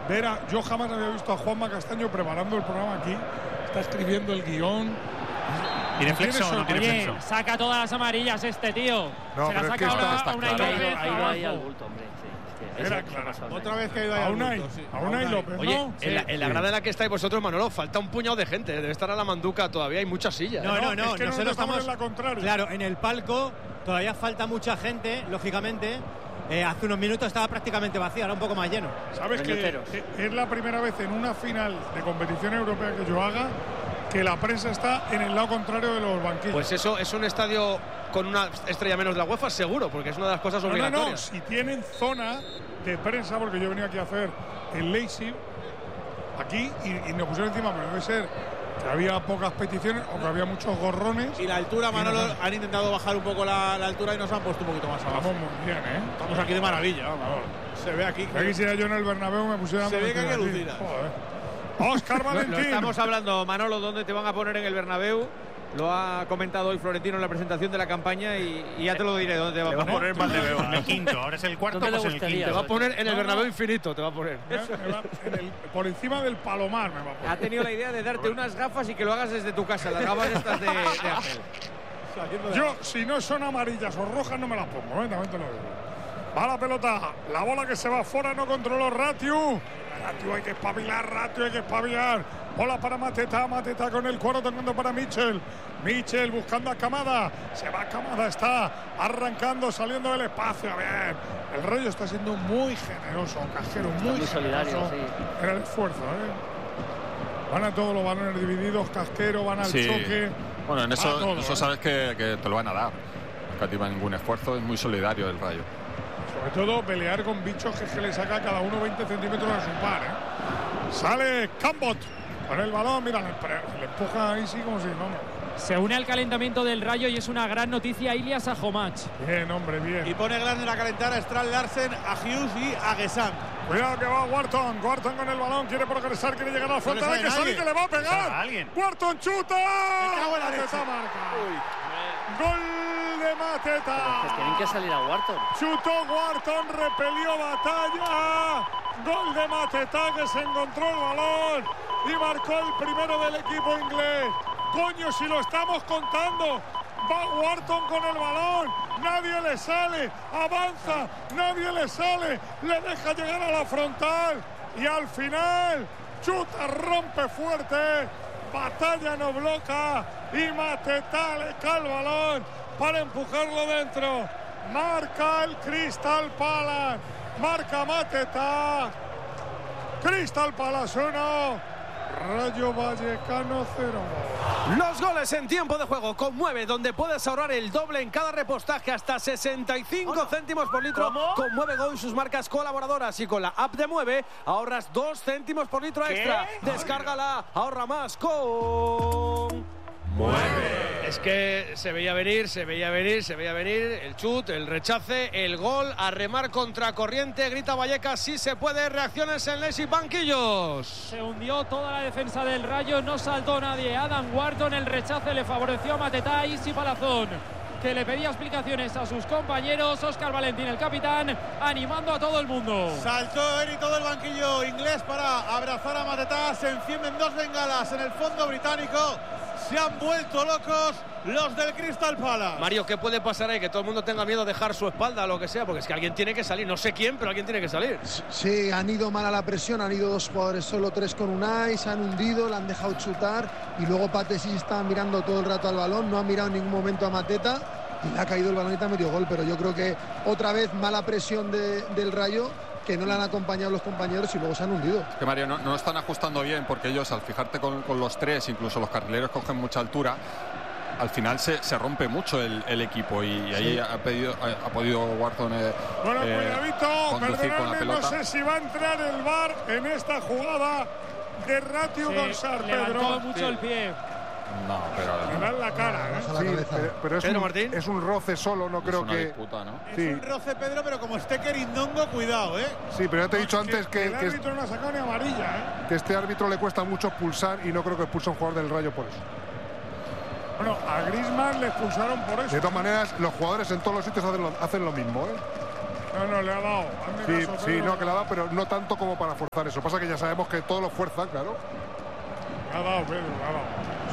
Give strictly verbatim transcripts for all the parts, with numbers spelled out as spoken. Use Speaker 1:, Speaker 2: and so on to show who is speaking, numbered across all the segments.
Speaker 1: ver a, yo jamás había visto a Juanma Castaño preparando el programa aquí. Está escribiendo el guión.
Speaker 2: ¿Tiene flexo o no tiene
Speaker 3: Oye,
Speaker 2: flexo?
Speaker 3: saca todas las amarillas este tío.
Speaker 1: No,
Speaker 3: Se las
Speaker 1: pero es que
Speaker 3: saca
Speaker 1: está-
Speaker 3: ahora
Speaker 1: está
Speaker 3: a una
Speaker 1: claro.
Speaker 3: y López
Speaker 4: Ha ido ahí al
Speaker 3: abajo.
Speaker 4: bulto, hombre. Sí, es que
Speaker 1: Era
Speaker 4: eso- eso
Speaker 1: claro.
Speaker 4: ha pasado.
Speaker 5: Otra vez que ha ido ahí
Speaker 1: A
Speaker 5: al
Speaker 1: Unai,
Speaker 5: bulto, sí.
Speaker 1: a Unai López,
Speaker 6: Oye,
Speaker 1: ¿no?
Speaker 6: en, la, en la grada en la que estáis vosotros, Manolo, falta un puñado de gente. Debe estar a la manduca todavía. Hay muchas sillas.
Speaker 5: No, no, no,
Speaker 1: es que nosotros
Speaker 5: nosotros
Speaker 1: estamos
Speaker 5: estamos
Speaker 1: en la contraria.
Speaker 5: Claro, en el palco todavía falta mucha gente, lógicamente. Eh, hace unos minutos estaba prácticamente vacío, ahora un poco más lleno.
Speaker 1: ¿Sabes que
Speaker 4: Peñoteros.
Speaker 1: es la primera vez en una final de competición europea que yo haga que la prensa está en el lado contrario de los banquillos?
Speaker 6: Pues eso es un estadio con una estrella menos de la UEFA, seguro, porque es una de las cosas
Speaker 1: no, no, no,
Speaker 6: obligatorias.
Speaker 1: si tienen zona de prensa, porque yo he venido aquí a hacer el Leipzig, aquí, y, y nos pusieron encima, pero debe ser que había pocas peticiones o que había muchos gorrones.
Speaker 5: Y la altura, Manolo,
Speaker 1: no, no.
Speaker 5: han intentado bajar un poco la, la altura y nos han puesto un poquito más abajo.
Speaker 1: Vamos muy bien, ¿eh?
Speaker 5: Estamos aquí de maravilla, vamos. Se ve aquí.
Speaker 1: Ya quisiera yo en el Bernabéu me pusieran.
Speaker 5: Se ve que hay que
Speaker 1: aquí.
Speaker 5: lucir.
Speaker 1: Joder. Óscar
Speaker 7: Lo,
Speaker 1: Valentín.
Speaker 7: lo estamos hablando, Manolo, ¿dónde te van a poner en el Bernabéu? Lo ha comentado hoy Florentino en la presentación de la campaña y, y ya te lo diré dónde te va a poner.
Speaker 2: Poner Valdebeo. En el quinto, ahora es el cuarto,
Speaker 4: ¿Dónde le
Speaker 2: pues en el
Speaker 4: gustaría?
Speaker 2: quinto.
Speaker 6: Te va a poner en el
Speaker 1: No,
Speaker 6: Bernabéu
Speaker 1: no.
Speaker 6: infinito, te va a poner.
Speaker 1: Me- me va en el- por encima del Palomar me va a poner.
Speaker 7: Ha tenido la idea de darte unas gafas y que lo hagas desde tu casa, las gafas estas de, de Ángel.
Speaker 1: Yo, si no son amarillas o rojas, no me las pongo, ¿eh? También te lo digo. Va la pelota, la bola que se va fuera, no controló Ratiu. Ratiu, hay que espabilar, Ratiu, hay que espabilar. Bola para Mateta, Mateta con el cuero tocando para Michel. Michel buscando a Camada. Se va Camada, está arrancando, saliendo del espacio. A ver, el Rayo está siendo muy generoso, Cajero, muy,
Speaker 4: muy solidario,
Speaker 1: generoso
Speaker 4: sí.
Speaker 1: en el esfuerzo, ¿eh? Van a todos los balones divididos, Casquero, van al
Speaker 8: Sí.
Speaker 1: choque.
Speaker 8: Bueno, en
Speaker 1: Va
Speaker 8: eso,
Speaker 1: todo,
Speaker 8: eso
Speaker 1: ¿eh?
Speaker 8: sabes que, que te lo van a dar. Nunca te iba ningún esfuerzo, es muy solidario el Rayo.
Speaker 1: Sobre todo pelear con bichos que, que le saca a cada uno veinte centímetros a su par, ¿eh? Sale Cambot con el balón, mira, le, le empuja ahí sí como si, vamos.
Speaker 3: Se une al calentamiento del Rayo y es una gran noticia Ilias Ajomach.
Speaker 1: Bien, hombre, bien.
Speaker 5: Y pone grande la calentar a Strand Larsen, a Hughes y a Gesam.
Speaker 1: Cuidado que va Wharton, Wharton con el balón, quiere progresar, quiere llegar a la frontal, hay
Speaker 5: sale
Speaker 1: que salir,
Speaker 5: nadie.
Speaker 1: que le va a
Speaker 2: Sale
Speaker 1: pegar.
Speaker 2: alguien.
Speaker 1: Wharton chuta.
Speaker 5: cago en la
Speaker 1: Mateta
Speaker 5: leche.
Speaker 1: marca. Gol de Mateta.
Speaker 4: Que tienen que salir a Wharton.
Speaker 1: Chutó Wharton, repelió batalla. Gol de Mateta que se encontró el balón y marcó el primero del equipo inglés. Coño, si lo estamos contando. Va Wharton con el balón. Nadie le sale. Avanza. Nadie le sale. Le deja llegar a la frontal. Y al final, chuta, rompe fuerte. Batalla no bloca. Y Mateta le cae el balón para empujarlo dentro. Marca el Crystal Palace. Marca Mateta. Crystal Palace uno. Rayo Vallecano cero.
Speaker 6: Los goles en tiempo de juego conmueve, donde puedes ahorrar el doble en cada repostaje hasta sesenta y cinco céntimos por litro.
Speaker 4: ¿Cómo?
Speaker 6: Con Mueve Go y sus marcas colaboradoras, y con la app de Mueve ahorras dos céntimos por litro extra. Descárgala, ahorra más con Mueve. Es que se veía venir, se veía venir, se veía venir el chut, el rechace, el gol, a remar contra corriente, grita Vallecas, sí se puede, reacciones en Leipzig, banquillos.
Speaker 3: Se hundió toda la defensa del Rayo, no saltó nadie. Adam Wharton, el rechace le favoreció a Mateta y Isi Palazón, que le pedía explicaciones a sus compañeros. Óscar Valentín, el capitán, animando a todo el mundo.
Speaker 5: Saltó él y todo el banquillo inglés para abrazar a Mateta. Se encienden dos bengalas en el fondo británico. Se han vuelto locos los del Crystal Palace.
Speaker 6: Mario, ¿qué puede pasar ahí? Que todo el mundo tenga miedo de dejar su espalda o lo que sea, porque es que alguien tiene que salir. No sé quién, pero alguien tiene que salir.
Speaker 9: Sí, han ido mal a la presión, han ido dos jugadores, solo tres con Unai, se han hundido, le han dejado chutar y luego Patesi está mirando todo el rato al balón, no ha mirado en ningún momento a Mateta y le ha caído el balón y te ha metido gol, pero yo creo que otra vez mala presión de, del Rayo, que no le han acompañado los compañeros y luego se han hundido.
Speaker 8: Es que Mario, no, no están ajustando bien porque ellos, al fijarte con, con los tres, incluso los carrileros cogen mucha altura, al final se, se rompe mucho el, el equipo y, y ahí
Speaker 9: Sí.
Speaker 8: ha, pedido, ha, ha podido Wharton eh,
Speaker 1: Bueno,
Speaker 8: eh,
Speaker 1: cuidadito,
Speaker 8: conducir con la
Speaker 1: perdonadme, no
Speaker 8: pelota.
Speaker 1: sé si va a entrar el V A R en esta jugada de Ratiu con Sar
Speaker 3: levantó
Speaker 1: Pedro.
Speaker 3: mucho el pie.
Speaker 8: No, pero
Speaker 1: Le da en la cara, ¿eh?
Speaker 9: Vamos a la
Speaker 10: Sí,
Speaker 9: cabeza.
Speaker 10: pero, pero es,
Speaker 6: Pedro
Speaker 10: un,
Speaker 6: Martín.
Speaker 10: es un roce solo, no creo
Speaker 8: es una
Speaker 10: que.
Speaker 8: disputa, ¿no?
Speaker 5: Es
Speaker 10: Sí.
Speaker 5: un roce, Pedro, pero como esté querindongo, cuidado, ¿eh?
Speaker 10: Sí, pero ya te he dicho
Speaker 1: Que-
Speaker 10: antes que,
Speaker 1: el
Speaker 10: que, es-
Speaker 1: árbitro no ha sacado ni amarilla, ¿eh?
Speaker 10: que este árbitro le cuesta mucho expulsar y no creo que expulse a un jugador del Rayo por eso.
Speaker 1: Bueno, a Griezmann le expulsaron por eso.
Speaker 10: De todas maneras, los jugadores en todos los sitios hacen lo, hacen lo mismo, ¿eh?
Speaker 1: No, no, le ha dado.
Speaker 10: Sí, sí, no, que le ha dado, pero no tanto como para forzar eso. Pasa que ya sabemos que todos lo fuerzan, claro.
Speaker 1: Le ha dado, Pedro, le ha dado.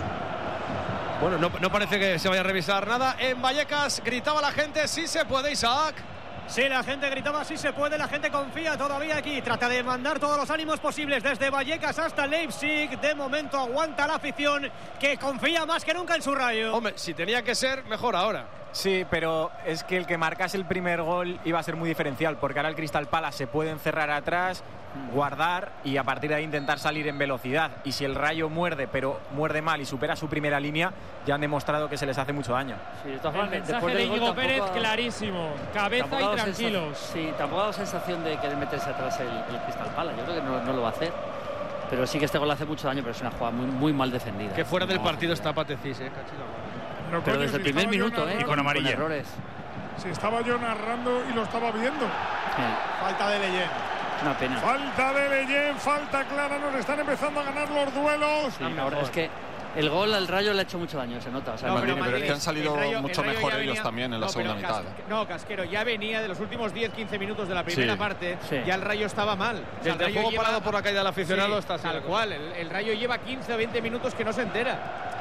Speaker 6: Bueno, no, no parece que se vaya a revisar nada. En Vallecas gritaba la gente, sí se puede, Isaac.
Speaker 11: Sí, la gente gritaba, sí se puede, la gente confía todavía aquí. Trata de mandar todos los ánimos posibles desde Vallecas hasta Leipzig. De momento aguanta la afición, que confía más que nunca en su Rayo.
Speaker 6: Hombre, si tenía que ser, mejor ahora.
Speaker 12: Sí, pero es que el que marcase el primer gol iba a ser muy diferencial, porque ahora el Crystal Palace se puede encerrar atrás, guardar y a partir de ahí intentar salir en velocidad. Y si el Rayo muerde, pero muerde mal y supera su primera línea, ya han demostrado que se les hace mucho daño.
Speaker 4: Sí, de todas
Speaker 3: El
Speaker 4: formas,
Speaker 3: mensaje de Íñigo Pérez
Speaker 4: ha,
Speaker 3: clarísimo, cabeza y tranquilos.
Speaker 4: Sí, tampoco ha dado sensación de querer meterse atrás el, el Crystal Palace. Yo creo que no, no lo va a hacer. Pero sí que este gol hace mucho daño, pero es una jugada muy, muy mal defendida.
Speaker 6: Que fuera del
Speaker 4: no,
Speaker 6: partido está Patecís, eh, cachila.
Speaker 1: No,
Speaker 4: pero
Speaker 1: coño,
Speaker 4: desde
Speaker 1: si
Speaker 4: el primer
Speaker 1: estaba yo
Speaker 4: minuto,
Speaker 1: narrando,
Speaker 4: eh,
Speaker 2: y con amarilla.
Speaker 4: con errores.
Speaker 1: Si estaba yo narrando y lo estaba viendo.
Speaker 4: Sí.
Speaker 5: Falta de Leyen.
Speaker 4: Una pena.
Speaker 1: Falta de Leyen, falta clara, nos están empezando a ganar los duelos.
Speaker 4: Sí, ahora es que el gol al Rayo le ha hecho mucho daño, se nota. O sea,
Speaker 8: No,
Speaker 4: no,
Speaker 8: pero,
Speaker 4: pero
Speaker 8: pero es que han salido
Speaker 7: el Rayo-
Speaker 8: mucho
Speaker 7: el Rayo
Speaker 8: mejor
Speaker 7: ya
Speaker 8: ellos
Speaker 7: venía-
Speaker 8: también en la
Speaker 7: no,
Speaker 8: segunda
Speaker 7: pero
Speaker 8: mitad.
Speaker 7: Cas- No, Casquero, ya venía de los últimos diez quince minutos de la primera
Speaker 8: Sí.
Speaker 7: parte,
Speaker 4: Sí.
Speaker 7: ya el Rayo estaba mal. O sea,
Speaker 6: Desde el
Speaker 7: Rayo
Speaker 6: juego
Speaker 7: lleva-
Speaker 6: parado por la caída del aficionado
Speaker 7: Sí,
Speaker 6: está así.
Speaker 7: tal cual, el, el Rayo lleva quince o veinte minutos que no se entera.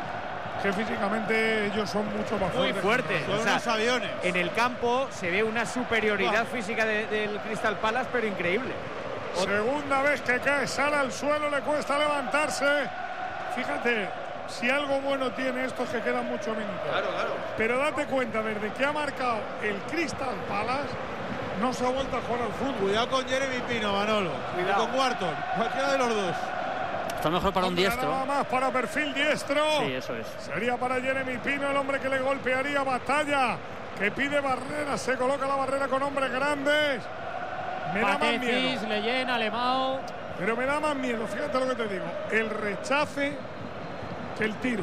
Speaker 1: Que físicamente ellos son mucho más
Speaker 7: Muy
Speaker 1: fuertes.
Speaker 7: fuerte.
Speaker 5: Son
Speaker 7: O sea,
Speaker 5: unos aviones.
Speaker 7: en el campo se ve una superioridad física de- del Crystal Palace, pero increíble.
Speaker 1: Segunda vez que cae, sale al suelo, le cuesta levantarse. Fíjate, si algo bueno tiene esto es que quedan muchos minutos.
Speaker 6: Claro, claro.
Speaker 1: Pero date cuenta, desde que ha marcado el Crystal Palace, no se ha vuelto a jugar al fútbol.
Speaker 5: Cuidado con Jeremy Pino, Manolo.
Speaker 1: Cuidado.
Speaker 5: Y con Wharton. Cualquiera de los dos.
Speaker 4: está mejor para un
Speaker 1: Otra
Speaker 4: diestro.
Speaker 1: Nada más para perfil diestro.
Speaker 4: Sí, eso es.
Speaker 1: Sería para Jeremy Pino, el hombre que le golpearía. Batalla, que pide barrera, se coloca la barrera con hombres grandes. Me da más
Speaker 3: Patecís,
Speaker 1: miedo.
Speaker 3: Leyen, Alemão.
Speaker 1: Pero me da más miedo, fíjate lo que te digo. El rechace que el tiro.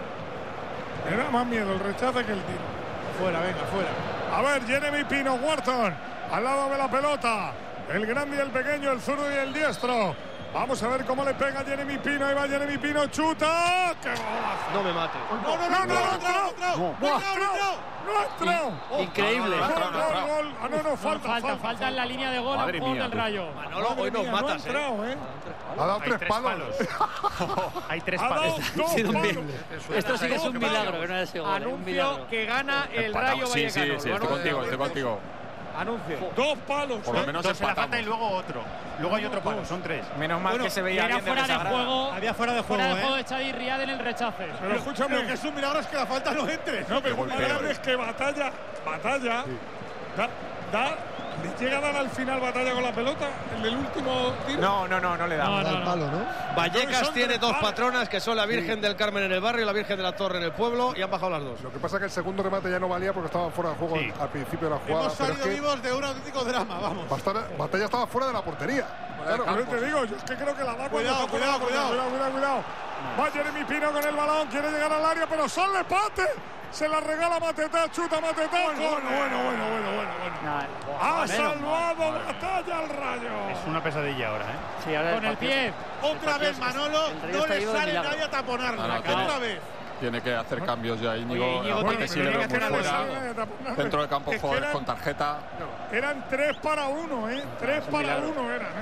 Speaker 1: Me da más miedo el rechace que el tiro.
Speaker 5: Fuera, venga, fuera.
Speaker 1: A ver, Jeremy Pino, Wharton, al lado de la pelota. El grande y el pequeño, el zurdo y el diestro. Vamos a ver cómo le pega Jeremy Pino. Ahí va Jeremy Pino, chuta. ¡Qué golazo!
Speaker 6: No me mate.
Speaker 5: No, no, no, no, no, no, no, no,
Speaker 1: ¡No ha entrado!
Speaker 4: Increíble.
Speaker 1: Gol, gol, gol. Ah, no, no,
Speaker 3: No,
Speaker 1: falta,
Speaker 3: falta, falta en la línea de gol a un
Speaker 8: Madre
Speaker 3: jugador
Speaker 8: mía,
Speaker 3: del
Speaker 8: tú.
Speaker 3: Rayo.
Speaker 6: Manolo, hoy nos
Speaker 1: Mía, no ha
Speaker 6: matas, eh.
Speaker 1: entrado, ¿eh?
Speaker 10: Ha dado
Speaker 2: Hay
Speaker 10: tres
Speaker 2: tres
Speaker 10: palos.
Speaker 2: palos. Hay tres
Speaker 1: Ha dado
Speaker 2: palos.
Speaker 1: dos
Speaker 4: sido un
Speaker 1: palos.
Speaker 4: mil- Esto sí que es un milagro, que no haya sido gol, ¿eh? Un
Speaker 7: Anuncio
Speaker 4: milagro.
Speaker 7: que gana el
Speaker 8: Empatado.
Speaker 7: Rayo
Speaker 8: Sí,
Speaker 7: Vallecano.
Speaker 8: sí, sí, estoy
Speaker 7: Bueno,
Speaker 8: contigo, estoy contigo.
Speaker 7: Anuncio.
Speaker 1: Dos palos.
Speaker 8: Por lo
Speaker 1: ¿eh?
Speaker 8: menos
Speaker 2: Dos en la falta y
Speaker 8: empatamos.
Speaker 2: luego otro. Luego hay otro palo, son tres.
Speaker 12: Menos mal
Speaker 5: Bueno,
Speaker 12: que se
Speaker 3: Y
Speaker 12: veía
Speaker 3: era
Speaker 12: bien
Speaker 3: fuera
Speaker 12: desde
Speaker 3: de
Speaker 12: esa grada.
Speaker 3: juego.
Speaker 5: Había fuera de
Speaker 3: Fuera
Speaker 5: juego,
Speaker 3: de juego
Speaker 5: ¿eh?
Speaker 3: de Chadi Riad en el rechace.
Speaker 1: Pero escúchame.
Speaker 5: Lo que es un milagro es que la falta no entre.
Speaker 1: No, pero
Speaker 8: Qué
Speaker 1: lo más
Speaker 8: golpeo.
Speaker 1: grave es que batalla, batalla, da, da, le llega a dar al final batalla con la pelota en el último tiro.
Speaker 12: No, no, no, no le da.
Speaker 3: No,
Speaker 9: Da
Speaker 3: no,
Speaker 9: el
Speaker 3: no.
Speaker 9: palo, ¿no?
Speaker 6: Vallecas
Speaker 1: Son
Speaker 6: tiene
Speaker 1: tres
Speaker 6: dos
Speaker 1: palos.
Speaker 6: patronas que son la Virgen del Carmen en el barrio y la Virgen de la Torre en el pueblo y han bajado las dos.
Speaker 10: Lo que pasa es que el segundo remate ya no valía porque estaba fuera de juego
Speaker 2: Sí.
Speaker 10: al principio de la jugada.
Speaker 5: Hemos
Speaker 10: pero es
Speaker 5: salido
Speaker 10: que
Speaker 5: vivos de un auténtico drama, vamos.
Speaker 10: Bastara- Batalla estaba fuera de la portería.
Speaker 1: Claro, pero te digo, yo es que creo que la da cuando
Speaker 5: Cuidado,
Speaker 1: está fuera de la
Speaker 5: cuidado,
Speaker 1: portería. cuidado, cuidado, cuidado. Va Jeremy Pino con el balón, quiere llegar al área, pero sale Pate. Se la regala Matetá, chuta Matetá. Bueno, bueno, bueno, bueno, bueno, bueno.
Speaker 4: Nah,
Speaker 1: Ha
Speaker 4: menos
Speaker 1: salvado batalla al Rayo.
Speaker 2: Es una pesadilla ahora, ¿eh?
Speaker 4: Sí, ahora
Speaker 3: Con el
Speaker 4: partido-
Speaker 3: pie.
Speaker 5: Otra vez Manolo,
Speaker 4: el Rayo
Speaker 5: no
Speaker 4: está
Speaker 5: le
Speaker 4: ido de
Speaker 5: sale
Speaker 4: milagro.
Speaker 5: nadie a taponarla.
Speaker 8: No, no, tiene-
Speaker 5: Otra vez.
Speaker 8: Tiene que hacer cambios ya Íñigo.
Speaker 7: Oye, Íñigo,
Speaker 8: aparte
Speaker 7: tiene-
Speaker 8: sí
Speaker 7: tiene
Speaker 8: le
Speaker 7: que
Speaker 8: veo muy
Speaker 7: hacer algo
Speaker 8: fuera.
Speaker 7: de
Speaker 8: Dentro del campo
Speaker 1: Es que
Speaker 8: jugadores
Speaker 1: eran-
Speaker 8: con tarjeta.
Speaker 1: Eran tres para uno, ¿eh? Tres para
Speaker 4: milagro.
Speaker 1: uno eran,